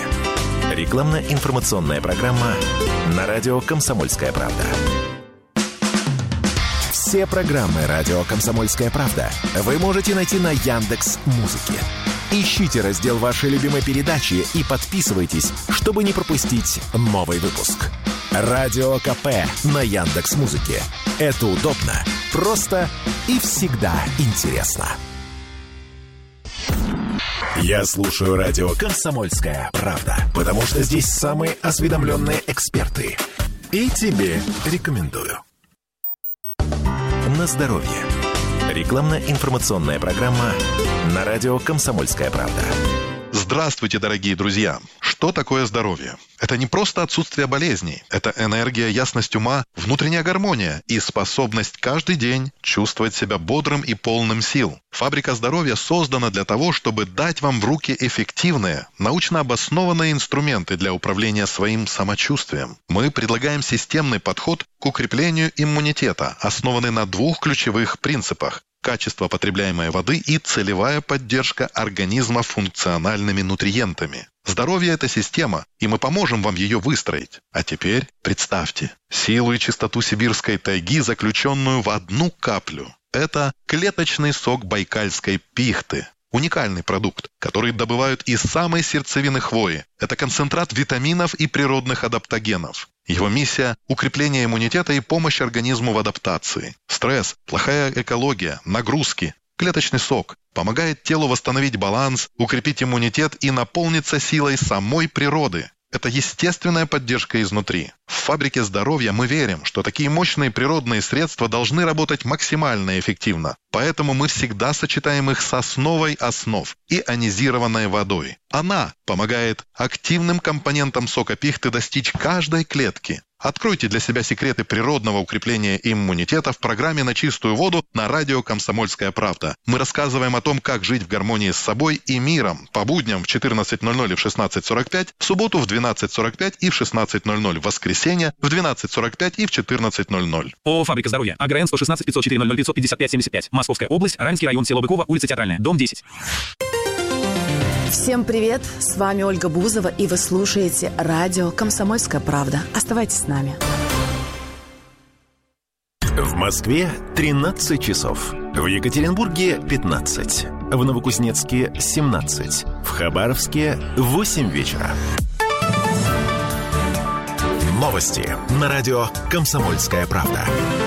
Speaker 2: Рекламно-информационная программа на радио «Комсомольская правда». Все программы радио «Комсомольская правда» вы можете найти на Яндекс.Музыке. Ищите раздел вашей любимой передачи и подписывайтесь, чтобы не пропустить новый выпуск. Радио КП на Яндекс.Музыке. Это удобно, просто и всегда интересно. Я слушаю радио «Комсомольская правда», потому что здесь самые осведомленные эксперты. И тебе рекомендую. На здоровье. Рекламно-информационная программа на радио «Комсомольская правда».
Speaker 19: Здравствуйте, дорогие друзья! Что такое здоровье? Это не просто отсутствие болезней. Это энергия, ясность ума, внутренняя гармония и способность каждый день чувствовать себя бодрым и полным сил. Фабрика здоровья создана для того, чтобы дать вам в руки эффективные, научно обоснованные инструменты для управления своим самочувствием. Мы предлагаем системный подход к укреплению иммунитета, основанный на двух ключевых принципах: качество потребляемой воды и целевая поддержка организма функциональными нутриентами. Здоровье – это система, и мы поможем вам ее выстроить. А теперь представьте силу и чистоту сибирской тайги, заключенную в одну каплю. Это клеточный сок байкальской пихты. Уникальный продукт, который добывают из самой сердцевины хвои. Это концентрат витаминов и природных адаптогенов. Его миссия – укрепление иммунитета и помощь организму в адаптации. Стресс, плохая экология, нагрузки. Клеточный сок помогает телу восстановить баланс, укрепить иммунитет и наполниться силой самой природы. Это естественная поддержка изнутри. В фабрике здоровья мы верим, что такие мощные природные средства должны работать максимально эффективно. Поэтому мы всегда сочетаем их с основой основ – ионизированной водой. Она помогает активным компонентам сока пихты достичь каждой клетки. Откройте для себя секреты природного укрепления иммунитета в программе «На чистую воду» на радио «Комсомольская правда». Мы рассказываем о том, как жить в гармонии с собой и миром. По будням в четырнадцать ноль ноль и в шестнадцать сорок пять, в субботу в двенадцать сорок пять и в шестнадцать ноль ноль, в воскресенье в двенадцать сорок пять и в четырнадцать ноль ноль.
Speaker 20: ООО «Фабрика здоровья». АГРН сто шестнадцать пятьсот четыре ноль ноль пятьсот пятьдесят пять семьдесят пять. Московская область, Раменский район, село Быково, улица Театральная, дом десять.
Speaker 21: Всем привет! С вами Ольга Бузова, и вы слушаете радио «Комсомольская правда». Оставайтесь с нами.
Speaker 2: В Москве тринадцать часов. В Екатеринбурге пятнадцать. В Новокузнецке семнадцать. В Хабаровске восемь вечера. Новости на радио «Комсомольская правда».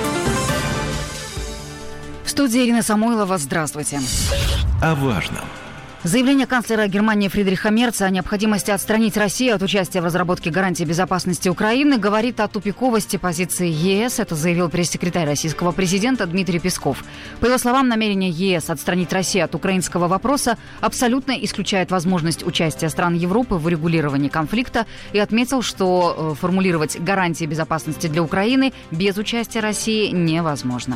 Speaker 22: В студии Ирина Самойлова. Здравствуйте.
Speaker 2: О важном.
Speaker 22: Заявление канцлера Германии Фридриха Мерца о необходимости отстранить Россию от участия в разработке гарантий безопасности Украины говорит о тупиковости позиции ЕС. Это заявил пресс-секретарь российского президента Дмитрий Песков. По его словам, намерение ЕС отстранить Россию от украинского вопроса абсолютно исключает возможность участия стран Европы в урегулировании конфликта и отметил, что формулировать гарантии безопасности для Украины без участия России невозможно.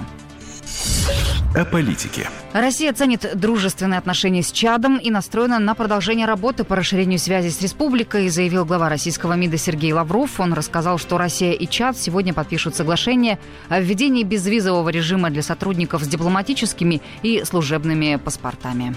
Speaker 2: О политике.
Speaker 22: Россия ценит дружественные отношения с Чадом и настроена на продолжение работы по расширению связей с республикой, заявил глава российского МИДа Сергей Лавров. Он рассказал, что Россия и Чад сегодня подпишут соглашение о введении безвизового режима для сотрудников с дипломатическими и служебными паспортами.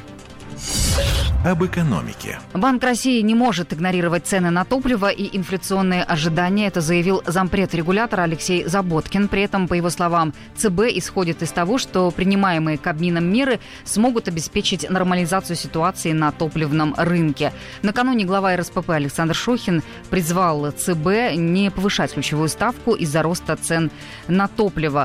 Speaker 2: Об экономике.
Speaker 22: Банк России не может игнорировать цены на топливо и инфляционные ожидания. Это заявил зампред регулятора Алексей Заботкин. При этом, по его словам, ЦБ исходит из того, что принимаемые Кабмином меры смогут обеспечить нормализацию ситуации на топливном рынке. Накануне глава эр эс пэ пэ Александр Шохин призвал ЦБ не повышать ключевую ставку из-за роста цен на топливо.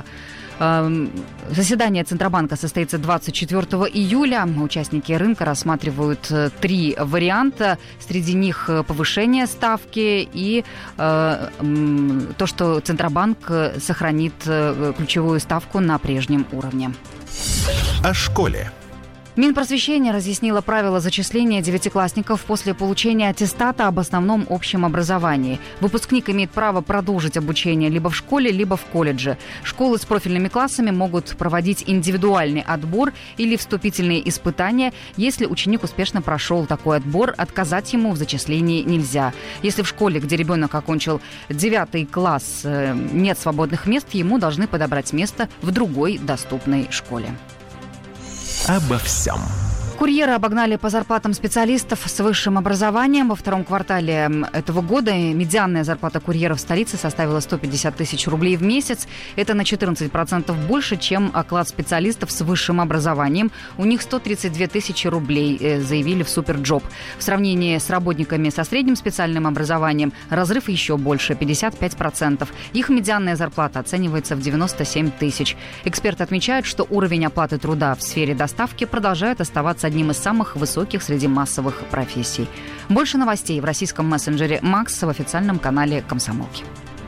Speaker 22: Заседание Центробанка состоится двадцать четвёртого июля. Участники рынка рассматривают три варианта. Среди них повышение ставки и э, то, что Центробанк сохранит ключевую ставку на прежнем уровне.
Speaker 2: О школе.
Speaker 22: Минпросвещение разъяснило правила зачисления девятиклассников после получения аттестата об основном общем образовании. Выпускник имеет право продолжить обучение либо в школе, либо в колледже. Школы с профильными классами могут проводить индивидуальный отбор или вступительные испытания. Если ученик успешно прошел такой отбор, отказать ему в зачислении нельзя. Если в школе, где ребенок окончил девятый класс, нет свободных мест, ему должны подобрать место в другой доступной школе.
Speaker 2: Обо всем.
Speaker 22: Курьеры обогнали по зарплатам специалистов с высшим образованием. Во втором квартале этого года медианная зарплата курьеров в столице составила сто пятьдесят тысяч рублей в месяц. Это на четырнадцать процентов больше, чем оклад специалистов с высшим образованием. У них сто тридцать две тысячи рублей, заявили в Суперджоп. В сравнении с работниками со средним специальным образованием разрыв еще больше – пятьдесят пять процентов. Их медианная зарплата оценивается в девяносто семь тысяч. Эксперты отмечают, что уровень оплаты труда в сфере доставки продолжает оставаться одним из самых высоких среди массовых профессий. Больше новостей в российском мессенджере «Макс» в официальном канале «Комсомолки».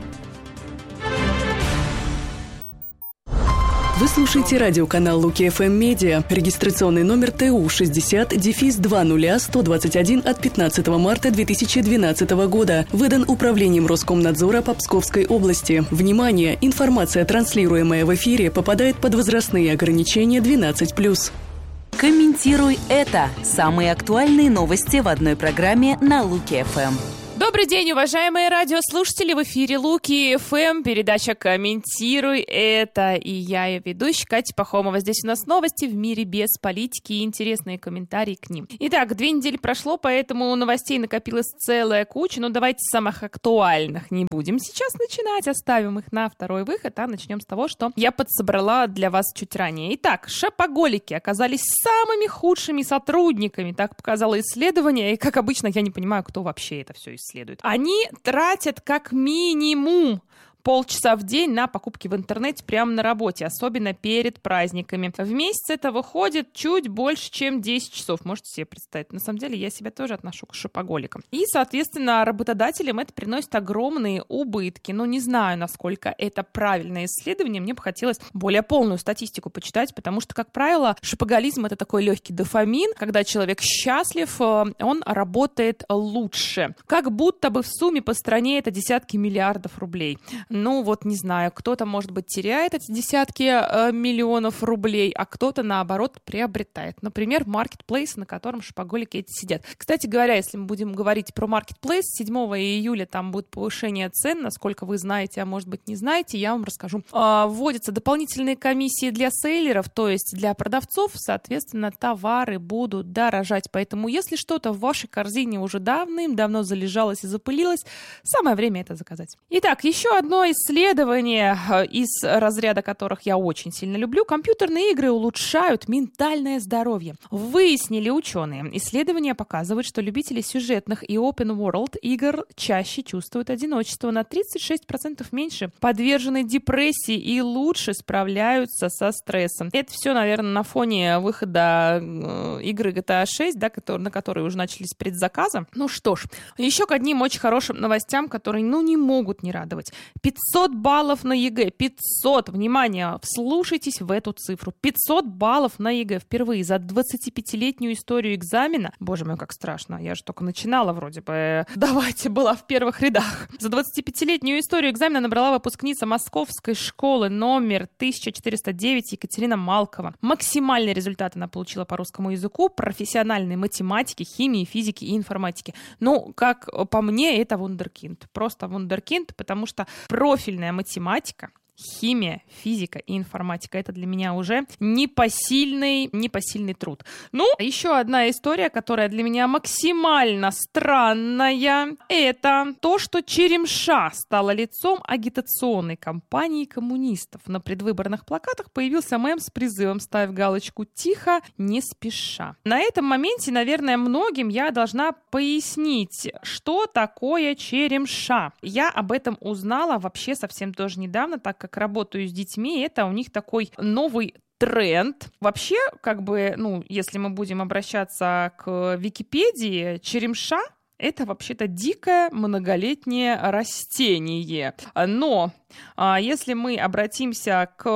Speaker 1: Вы слушаете радиоканал Луки эф эм Медиа. Регистрационный номер Т У шестьдесят два ноль сто двадцать один от пятнадцатого марта две тысячи двенадцатого года. Выдан Управлением Роскомнадзора по Псковской области. Внимание! Информация, транслируемая в эфире, попадает под возрастные ограничения двенадцать плюс.
Speaker 10: Комментируй это. Самые актуальные новости в одной программе на Луки эф эм.
Speaker 3: Добрый день, уважаемые радиослушатели! В эфире Луки эф эм, передача «Комментируй это». И я, ее ведущая, Катя Пахомова. Здесь у нас новости в мире без политики и интересные комментарии к ним. Итак, две недели прошло, поэтому новостей накопилась целая куча. Но давайте самых актуальных не будем сейчас начинать, оставим их на второй выход, а начнем с того, что я подсобрала для вас чуть ранее. Итак, шопоголики оказались самыми худшими сотрудниками, так показало исследование, и, как обычно, я не понимаю, кто вообще это все исследует. Следует. Они тратят как минимум полчаса в день на покупки в интернете прямо на работе, особенно перед праздниками. В месяц это выходит чуть больше, чем десять часов. Можете себе представить. На самом деле я себя тоже отношу к шопоголикам. И, соответственно, работодателям это приносит огромные убытки. Но не знаю, насколько это правильное исследование. Мне бы хотелось более полную статистику почитать, потому что, как правило, шопоголизм — это такой легкий дофамин. Когда человек счастлив, он работает лучше. Как будто бы в сумме по стране это десятки миллиардов рублей. Ну, вот не знаю, кто-то, может быть, теряет эти десятки э, миллионов рублей, а кто-то, наоборот, приобретает. Например, маркетплейс, на котором шопоголики эти сидят. Кстати говоря, если мы будем говорить про маркетплейс, седьмого июля там будет повышение цен, насколько вы знаете, а может быть, не знаете, я вам расскажу. Э, вводятся дополнительные комиссии для сейлеров, то есть для продавцов, соответственно, товары будут дорожать. Поэтому, если что-то в вашей корзине уже давным-давно залежалось и запылилось, самое время это заказать. Итак, еще одно исследование, из разряда которых я очень сильно люблю. Компьютерные игры улучшают ментальное здоровье. Выяснили ученые. Исследования показывают, что любители сюжетных и open world игр чаще чувствуют одиночество, на тридцать шесть процентов меньше подвержены депрессии и лучше справляются со стрессом. Это все, наверное, на фоне выхода игры джи ти эй шесть, да, который, на которые уже начались предзаказы. Ну что ж, еще к одним очень хорошим новостям, которые, ну, не могут не радовать. пятьсот баллов на ЕГЭ. пятьсот! Внимание, вслушайтесь в эту цифру. пятьсот баллов на ЕГЭ впервые за двадцатипятилетнюю историю экзамена. Боже мой, как страшно. Я же только начинала вроде бы. Давайте, была в первых рядах. За двадцатипятилетнюю историю экзамена набрала выпускница Московской школы номер тысяча четыреста девять Екатерина Малкова. Максимальные результаты она получила по русскому языку, профессиональной математике, химии, физике и информатике. Ну, как по мне, это вундеркинд. Просто вундеркинд, потому что профильная математика, химия, физика и информатика — это для меня уже непосильный, непосильный труд. Ну, еще одна история, которая для меня максимально странная, это то, что Черемша стала лицом агитационной кампании коммунистов. На предвыборных плакатах появился мем с призывом «Ставь галочку тихо, не спеша». На этом моменте, наверное, многим я должна пояснить, что такое Черемша. Я об этом узнала вообще совсем тоже недавно, так как как работаю с детьми, это у них такой новый тренд. Вообще, как бы, ну, если мы будем обращаться к Википедии, черемша — это вообще-то дикое многолетнее растение. Но а если мы обратимся к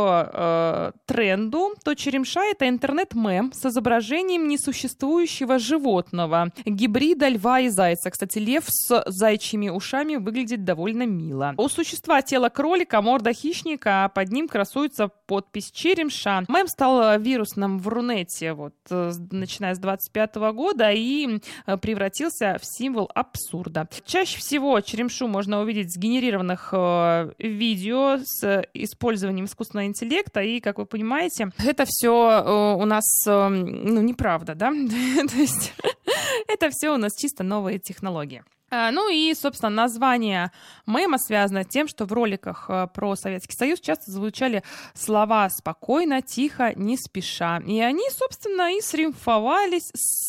Speaker 3: э, тренду, то черемша — это интернет-мем с изображением несуществующего животного, гибрида льва и зайца. Кстати, лев с зайчьими ушами выглядит довольно мило. У существа тело кролика, морда хищника, а под ним красуется подпись «Черемша». Мем стал вирусным в Рунете, вот, начиная с двадцать пятого года, и превратился в символ абсурда. Чаще всего черемшу можно увидеть в сгенерированных э, видео с использованием искусственного интеллекта, и, как вы понимаете, это все э, у нас, э, ну, неправда, да? То есть это все у нас чисто новые технологии. Ну и, собственно, название мема связано с тем, что в роликах про Советский Союз часто звучали слова «спокойно», «тихо», «не спеша». И они, собственно, и сримфовались,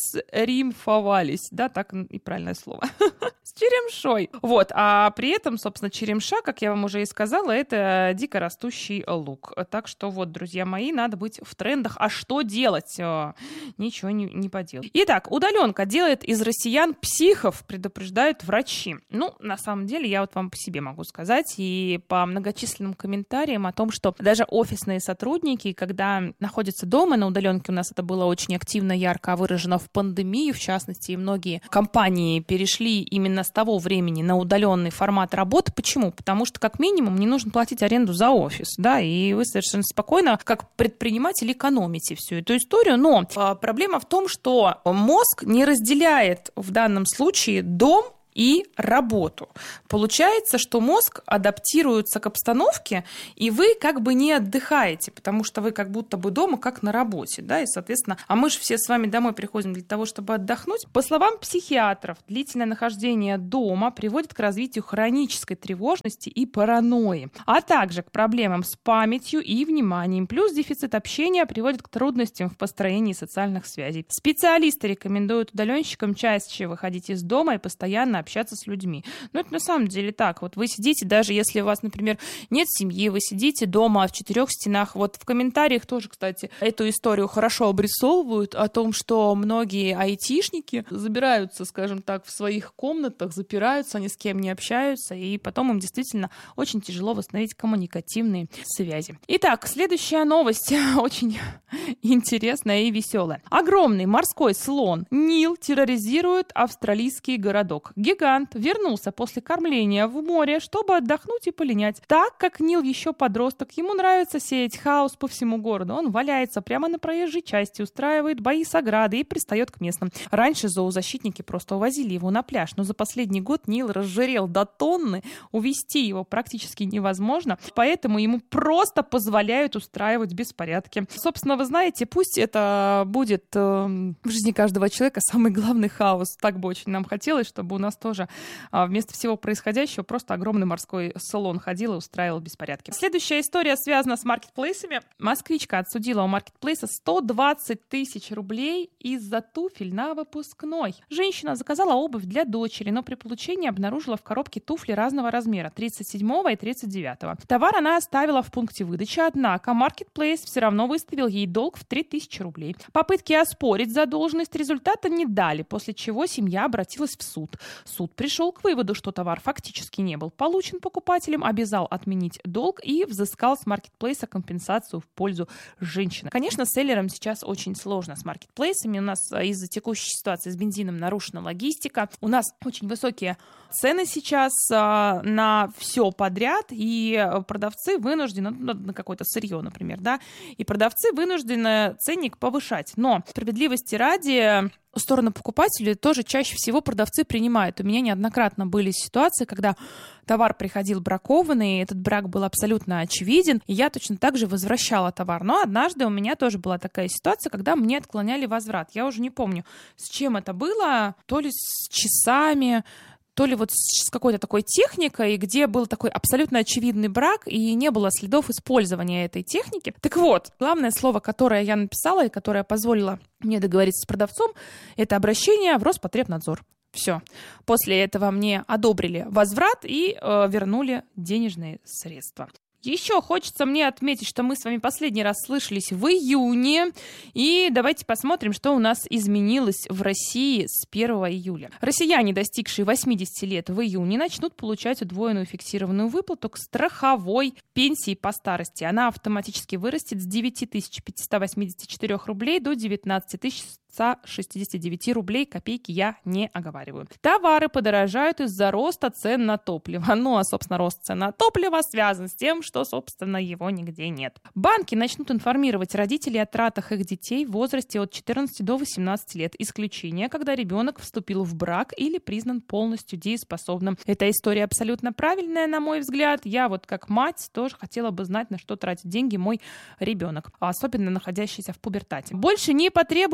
Speaker 3: сримфовались, да, так и правильное слово, с черемшой. Вот, а при этом, собственно, черемша, как я вам уже и сказала, это дикорастущий лук. Так что вот, друзья мои, надо быть в трендах. А что делать? Ничего не, не поделать. Итак, удаленка делает из россиян психов, предупреждают врачи. Ну, на самом деле, я вот вам по себе могу сказать, и по многочисленным комментариям о том, что даже офисные сотрудники, когда находятся дома на удаленке, у нас это было очень активно, ярко выражено в пандемию, в частности, и многие компании перешли именно с того времени на удаленный формат работы. Почему? Потому что, как минимум, не нужно платить аренду за офис, да, и вы совершенно спокойно, как предприниматель, экономите всю эту историю, но а, проблема в том, что мозг не разделяет в данном случае дом и работу. Получается, что мозг адаптируется к обстановке, и вы как бы не отдыхаете, потому что вы как будто бы дома, как на работе, да, и, соответственно, а мы же все с вами домой приходим для того, чтобы отдохнуть. По словам психиатров, длительное нахождение дома приводит к развитию хронической тревожности и паранойи, а также к проблемам с памятью и вниманием. Плюс дефицит общения приводит к трудностям в построении социальных связей. Специалисты рекомендуют удаленщикам чаще выходить из дома и постоянно общаться с людьми. Но это на самом деле так. Вот вы сидите, даже если у вас, например, нет семьи, вы сидите дома в четырех стенах. Вот в комментариях тоже, кстати, эту историю хорошо обрисовывают о том, что многие айтишники забираются, скажем так, в своих комнатах, запираются, ни с кем не общаются, и потом им действительно очень тяжело восстановить коммуникативные связи. Итак, следующая новость очень интересная и веселая. Огромный морской слон Нил терроризирует австралийский городок. Гигант вернулся после кормления в море, чтобы отдохнуть и полинять. Так как Нил еще подросток, ему нравится сеять хаос по всему городу. Он валяется прямо на проезжей части, устраивает бои с оградой и пристает к местным. Раньше зоозащитники просто увозили его на пляж, но за последний год Нил разжирел до тонны, увезти его практически невозможно, поэтому ему просто позволяют устраивать беспорядки. Собственно, вы знаете, пусть это будет э, в жизни каждого человека самый главный хаос. Так бы очень нам хотелось, чтобы у нас тоже а, вместо всего происходящего просто огромный морской слон ходил и устраивал беспорядки. Следующая история связана с маркетплейсами. Москвичка отсудила у маркетплейса сто двадцать тысяч рублей из-за туфель на выпускной. Женщина заказала обувь для дочери, но при получении обнаружила в коробке туфли разного размера, тридцать седьмого и тридцать девятого. Товар она оставила в пункте выдачи, однако маркетплейс все равно выставил ей долг в три тысячи рублей. Попытки оспорить задолженность результата не дали, после чего семья обратилась в суд. Суд пришел к выводу, что товар фактически не был получен покупателем, обязал отменить долг и взыскал с маркетплейса компенсацию в пользу женщины. Конечно, селлерам сейчас очень сложно с маркетплейсами. У нас из-за текущей ситуации с бензином нарушена логистика. У нас очень высокие цены сейчас а, на все подряд, и продавцы вынуждены, ну, на какое-то сырье, например, да, и продавцы вынуждены ценник повышать. Но справедливости ради, в сторону покупателей тоже чаще всего продавцы принимают. У меня неоднократно были ситуации, когда товар приходил бракованный, этот брак был абсолютно очевиден, и я точно так же возвращала товар. Но однажды у меня тоже была такая ситуация, когда мне отклоняли возврат. Я уже не помню, с чем это было, то ли с часами, то ли вот с какой-то такой техникой, где был такой абсолютно очевидный брак, и не было следов использования этой техники. Так вот, главное слово, которое я написала и которое позволило мне договориться с продавцом, это обращение в Роспотребнадзор. Все. После этого мне одобрили возврат и э, вернули денежные средства. Еще хочется мне отметить, что мы с вами последний раз слышались в июне, и давайте посмотрим, что у нас изменилось в России с первого июля. Россияне, достигшие восьмидесяти лет в июне, начнут получать удвоенную фиксированную выплату к страховой пенсии по старости. Она автоматически вырастет с девять тысяч пятьсот восемьдесят четыре рублей до девятнадцать тысяч сто шестьдесят девять рублей, копейки я не оговариваю. Товары подорожают из-за роста цен на топливо. Ну, а, собственно, рост цен на топливо связан с тем, что, собственно, его нигде нет. Банки начнут информировать родителей о тратах их детей в возрасте от четырнадцати до восемнадцати лет. Исключение, когда ребенок вступил в брак или признан полностью дееспособным. Эта история абсолютно правильная, на мой взгляд. Я вот как мать тоже хотела бы знать, на что тратит деньги мой ребенок, особенно находящийся в пубертате. Больше не потребуется справка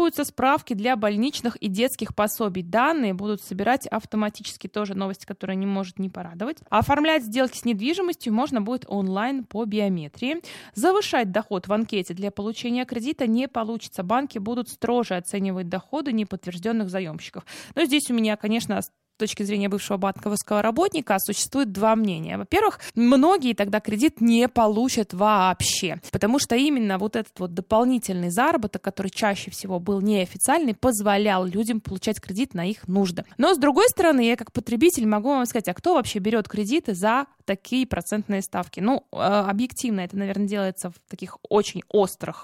Speaker 3: справки для больничных и детских пособий. Данные будут собирать автоматически. Тоже новость, которая не может не порадовать. Оформлять сделки с недвижимостью можно будет онлайн по биометрии. Завышать доход в анкете для получения кредита не получится. Банки будут строже оценивать доходы неподтвержденных заемщиков. Но здесь у меня, конечно, с точки зрения бывшего банковского работника существует два мнения. Во-первых, многие тогда кредит не получат вообще, потому что именно вот этот вот дополнительный заработок, который чаще всего был неофициальный, позволял людям получать кредит на их нужды. Но, с другой стороны, я как потребитель могу вам сказать, а кто вообще берет кредиты за такие процентные ставки? Ну, объективно это, наверное, делается в таких очень острых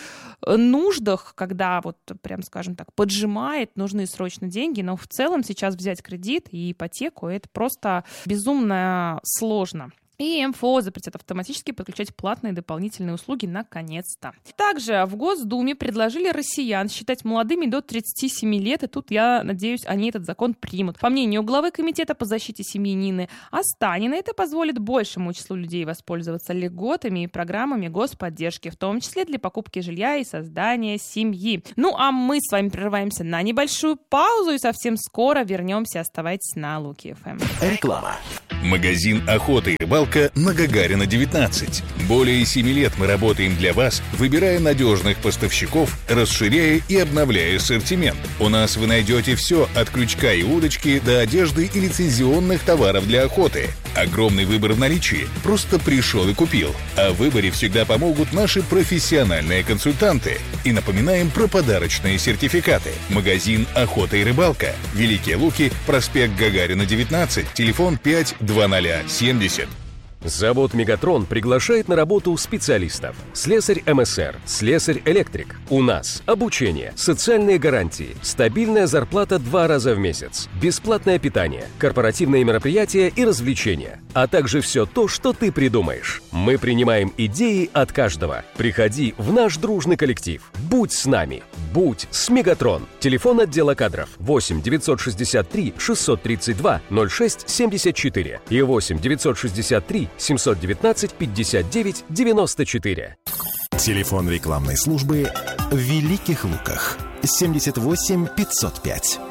Speaker 3: нуждах, когда вот, прям скажем так, поджимает, нужны срочно деньги, но в целом сейчас взять кредит и ипотеку — это просто безумно сложно. И эм эф о запретят автоматически подключать платные дополнительные услуги наконец-то. Также в Госдуме предложили россиян считать молодыми до тридцати семи лет, и тут, я надеюсь, они этот закон примут. По мнению главы комитета по защите семьи Нины Останиной, это позволит большему числу людей воспользоваться льготами и программами господдержки, в том числе для покупки жилья и создания семьи. Ну а мы с вами прерываемся на небольшую паузу и совсем скоро вернемся. Оставайтесь на Луки эф эм.
Speaker 2: Реклама.
Speaker 4: Магазин «Охота и рыбалка» на Гагарина, девятнадцать. Более семи лет мы работаем для вас, выбирая надежных поставщиков, расширяя и обновляя ассортимент. У нас вы найдете все от крючка и удочки до одежды и лицензионных товаров для охоты. Огромный выбор в наличии. Просто пришел и купил. О выборе всегда помогут наши профессиональные консультанты. И напоминаем про подарочные сертификаты. Магазин «Охота и рыбалка». Великие Луки, проспект Гагарина, девятнадцать, телефон пять два ноль семьдесят.
Speaker 14: Завод «Мегатрон» приглашает на работу специалистов. Слесарь эм эс эр, слесарь-электрик. У нас обучение, социальные гарантии, стабильная зарплата два раза в месяц, бесплатное питание, корпоративные мероприятия и развлечения, а также все то, что ты придумаешь. Мы принимаем идеи от каждого. Приходи в наш дружный коллектив. Будь с нами. Будь с «Мегатрон». Телефон отдела кадров восемь девятьсот шестьдесят три шестьсот тридцать два ноль шесть семьдесят четыре и восемь девятьсот шестьдесят три семьсот девятнадцать пятьдесят девять девяносто четыре.
Speaker 2: Телефон рекламной службы в Великих Луках семьдесят восемь пятьсот пять.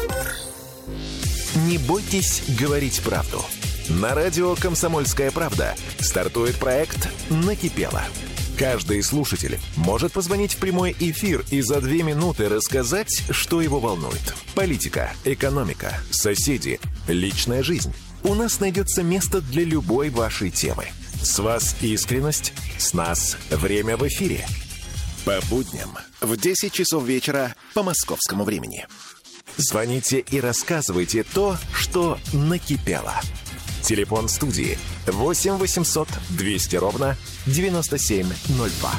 Speaker 2: Не бойтесь говорить правду. На радио «Комсомольская правда» стартует проект «Накипело». Каждый слушатель может позвонить в прямой эфир и за две минуты рассказать, что его волнует. Политика, экономика, соседи, личная жизнь. У нас найдется место для любой вашей темы. С вас искренность, с нас время в эфире. По будням в десять часов вечера по московскому времени. Звоните и рассказывайте то, что накипело. Телефон студии восемь восемьсот двести ровно девяносто семь ноль два.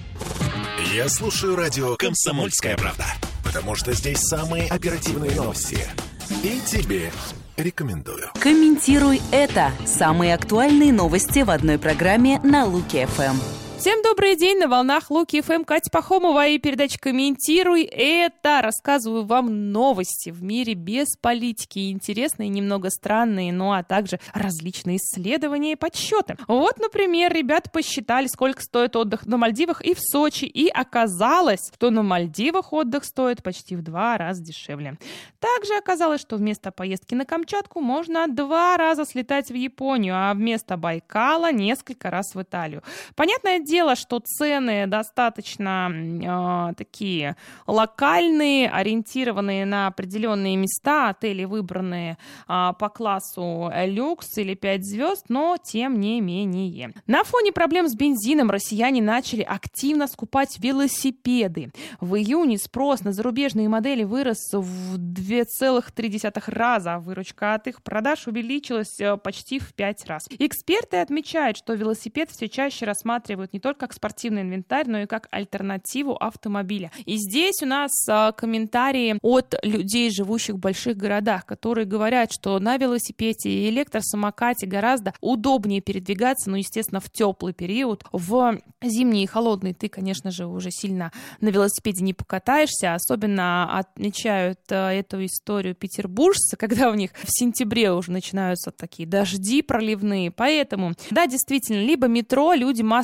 Speaker 2: Я слушаю радио «Комсомольская правда», потому что здесь самые оперативные новости. И тебе рекомендую.
Speaker 10: Комментируй это. Самые актуальные новости в одной программе на Луки эф эм.
Speaker 3: Всем добрый день, на волнах Луки эф эм, Катя Пахомова и передача «Комментируй это». Рассказываю вам новости в мире без политики, интересные, немного странные, ну а также различные исследования и подсчеты. Вот, например, ребята посчитали, сколько стоит отдых на Мальдивах и в Сочи, и оказалось, что на Мальдивах отдых стоит почти в два раза дешевле. Также оказалось, что вместо поездки на Камчатку можно два раза слетать в Японию, а вместо Байкала несколько раз в Италию. Понятное дело, Дело, что цены достаточно э, такие локальные, ориентированные на определенные места, отели выбранные э, по классу люкс или пять звезд, но тем не менее. На фоне проблем с бензином россияне начали активно скупать велосипеды. В июне спрос на зарубежные модели вырос в два целых три десятых раза, а выручка от их продаж увеличилась почти в пять раз. Эксперты отмечают, что велосипед все чаще рассматривают не только как спортивный инвентарь, но и как альтернативу автомобиля. И здесь у нас а, комментарии от людей, живущих в больших городах, которые говорят, что на велосипеде и электросамокате гораздо удобнее передвигаться, ну, естественно, в теплый период. В зимний и холодный ты, конечно же, уже сильно на велосипеде не покатаешься. Особенно отмечают а, эту историю петербуржцы, когда у них в сентябре уже начинаются такие дожди проливные. Поэтому, да, действительно, либо метро люди массово перестают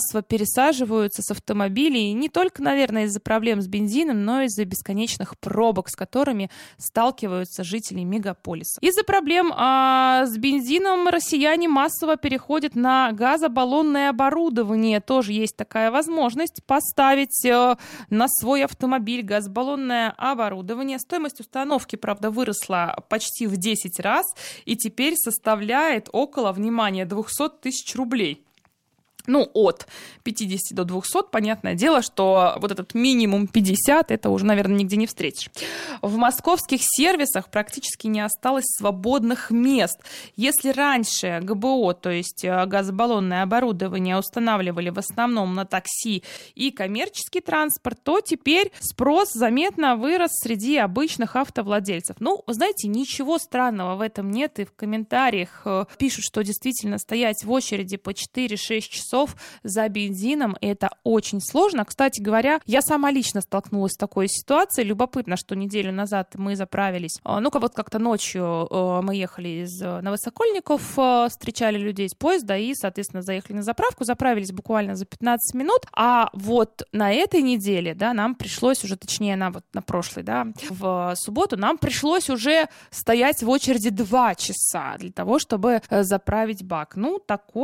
Speaker 3: высаживаются с автомобилей не только, наверное, из-за проблем с бензином, но и из-за бесконечных пробок, с которыми сталкиваются жители мегаполиса. Из-за проблем а, с бензином россияне массово переходят на газобаллонное оборудование. Тоже есть такая возможность поставить а, на свой автомобиль газобаллонное оборудование. Стоимость установки, правда, выросла почти в десять раз и теперь составляет около, внимания, двести тысяч рублей. Ну, от пятидесяти до двухсот, понятное дело, что вот этот минимум пятьдесят, это уже, наверное, нигде не встретишь. В московских сервисах практически не осталось свободных мест. Если раньше ГБО, то есть газобаллонное оборудование, устанавливали в основном на такси и коммерческий транспорт, то теперь спрос заметно вырос среди обычных автовладельцев. Ну, знаете, ничего странного в этом нет, и в комментариях пишут, что действительно стоять в очереди по четыре-шесть часов за бензином — это очень сложно. Кстати говоря, я сама лично столкнулась с такой ситуацией. Любопытно, что неделю назад мы заправились. Ну-ка, вот как-то ночью мы ехали из Новосокольников, встречали людей с поезда и, соответственно, заехали на заправку, заправились буквально за пятнадцать минут. А вот на этой неделе, да, нам пришлось уже, точнее, на, вот, на прошлой, да, в субботу нам пришлось уже стоять в очереди два часа для того, чтобы заправить бак. Ну, такой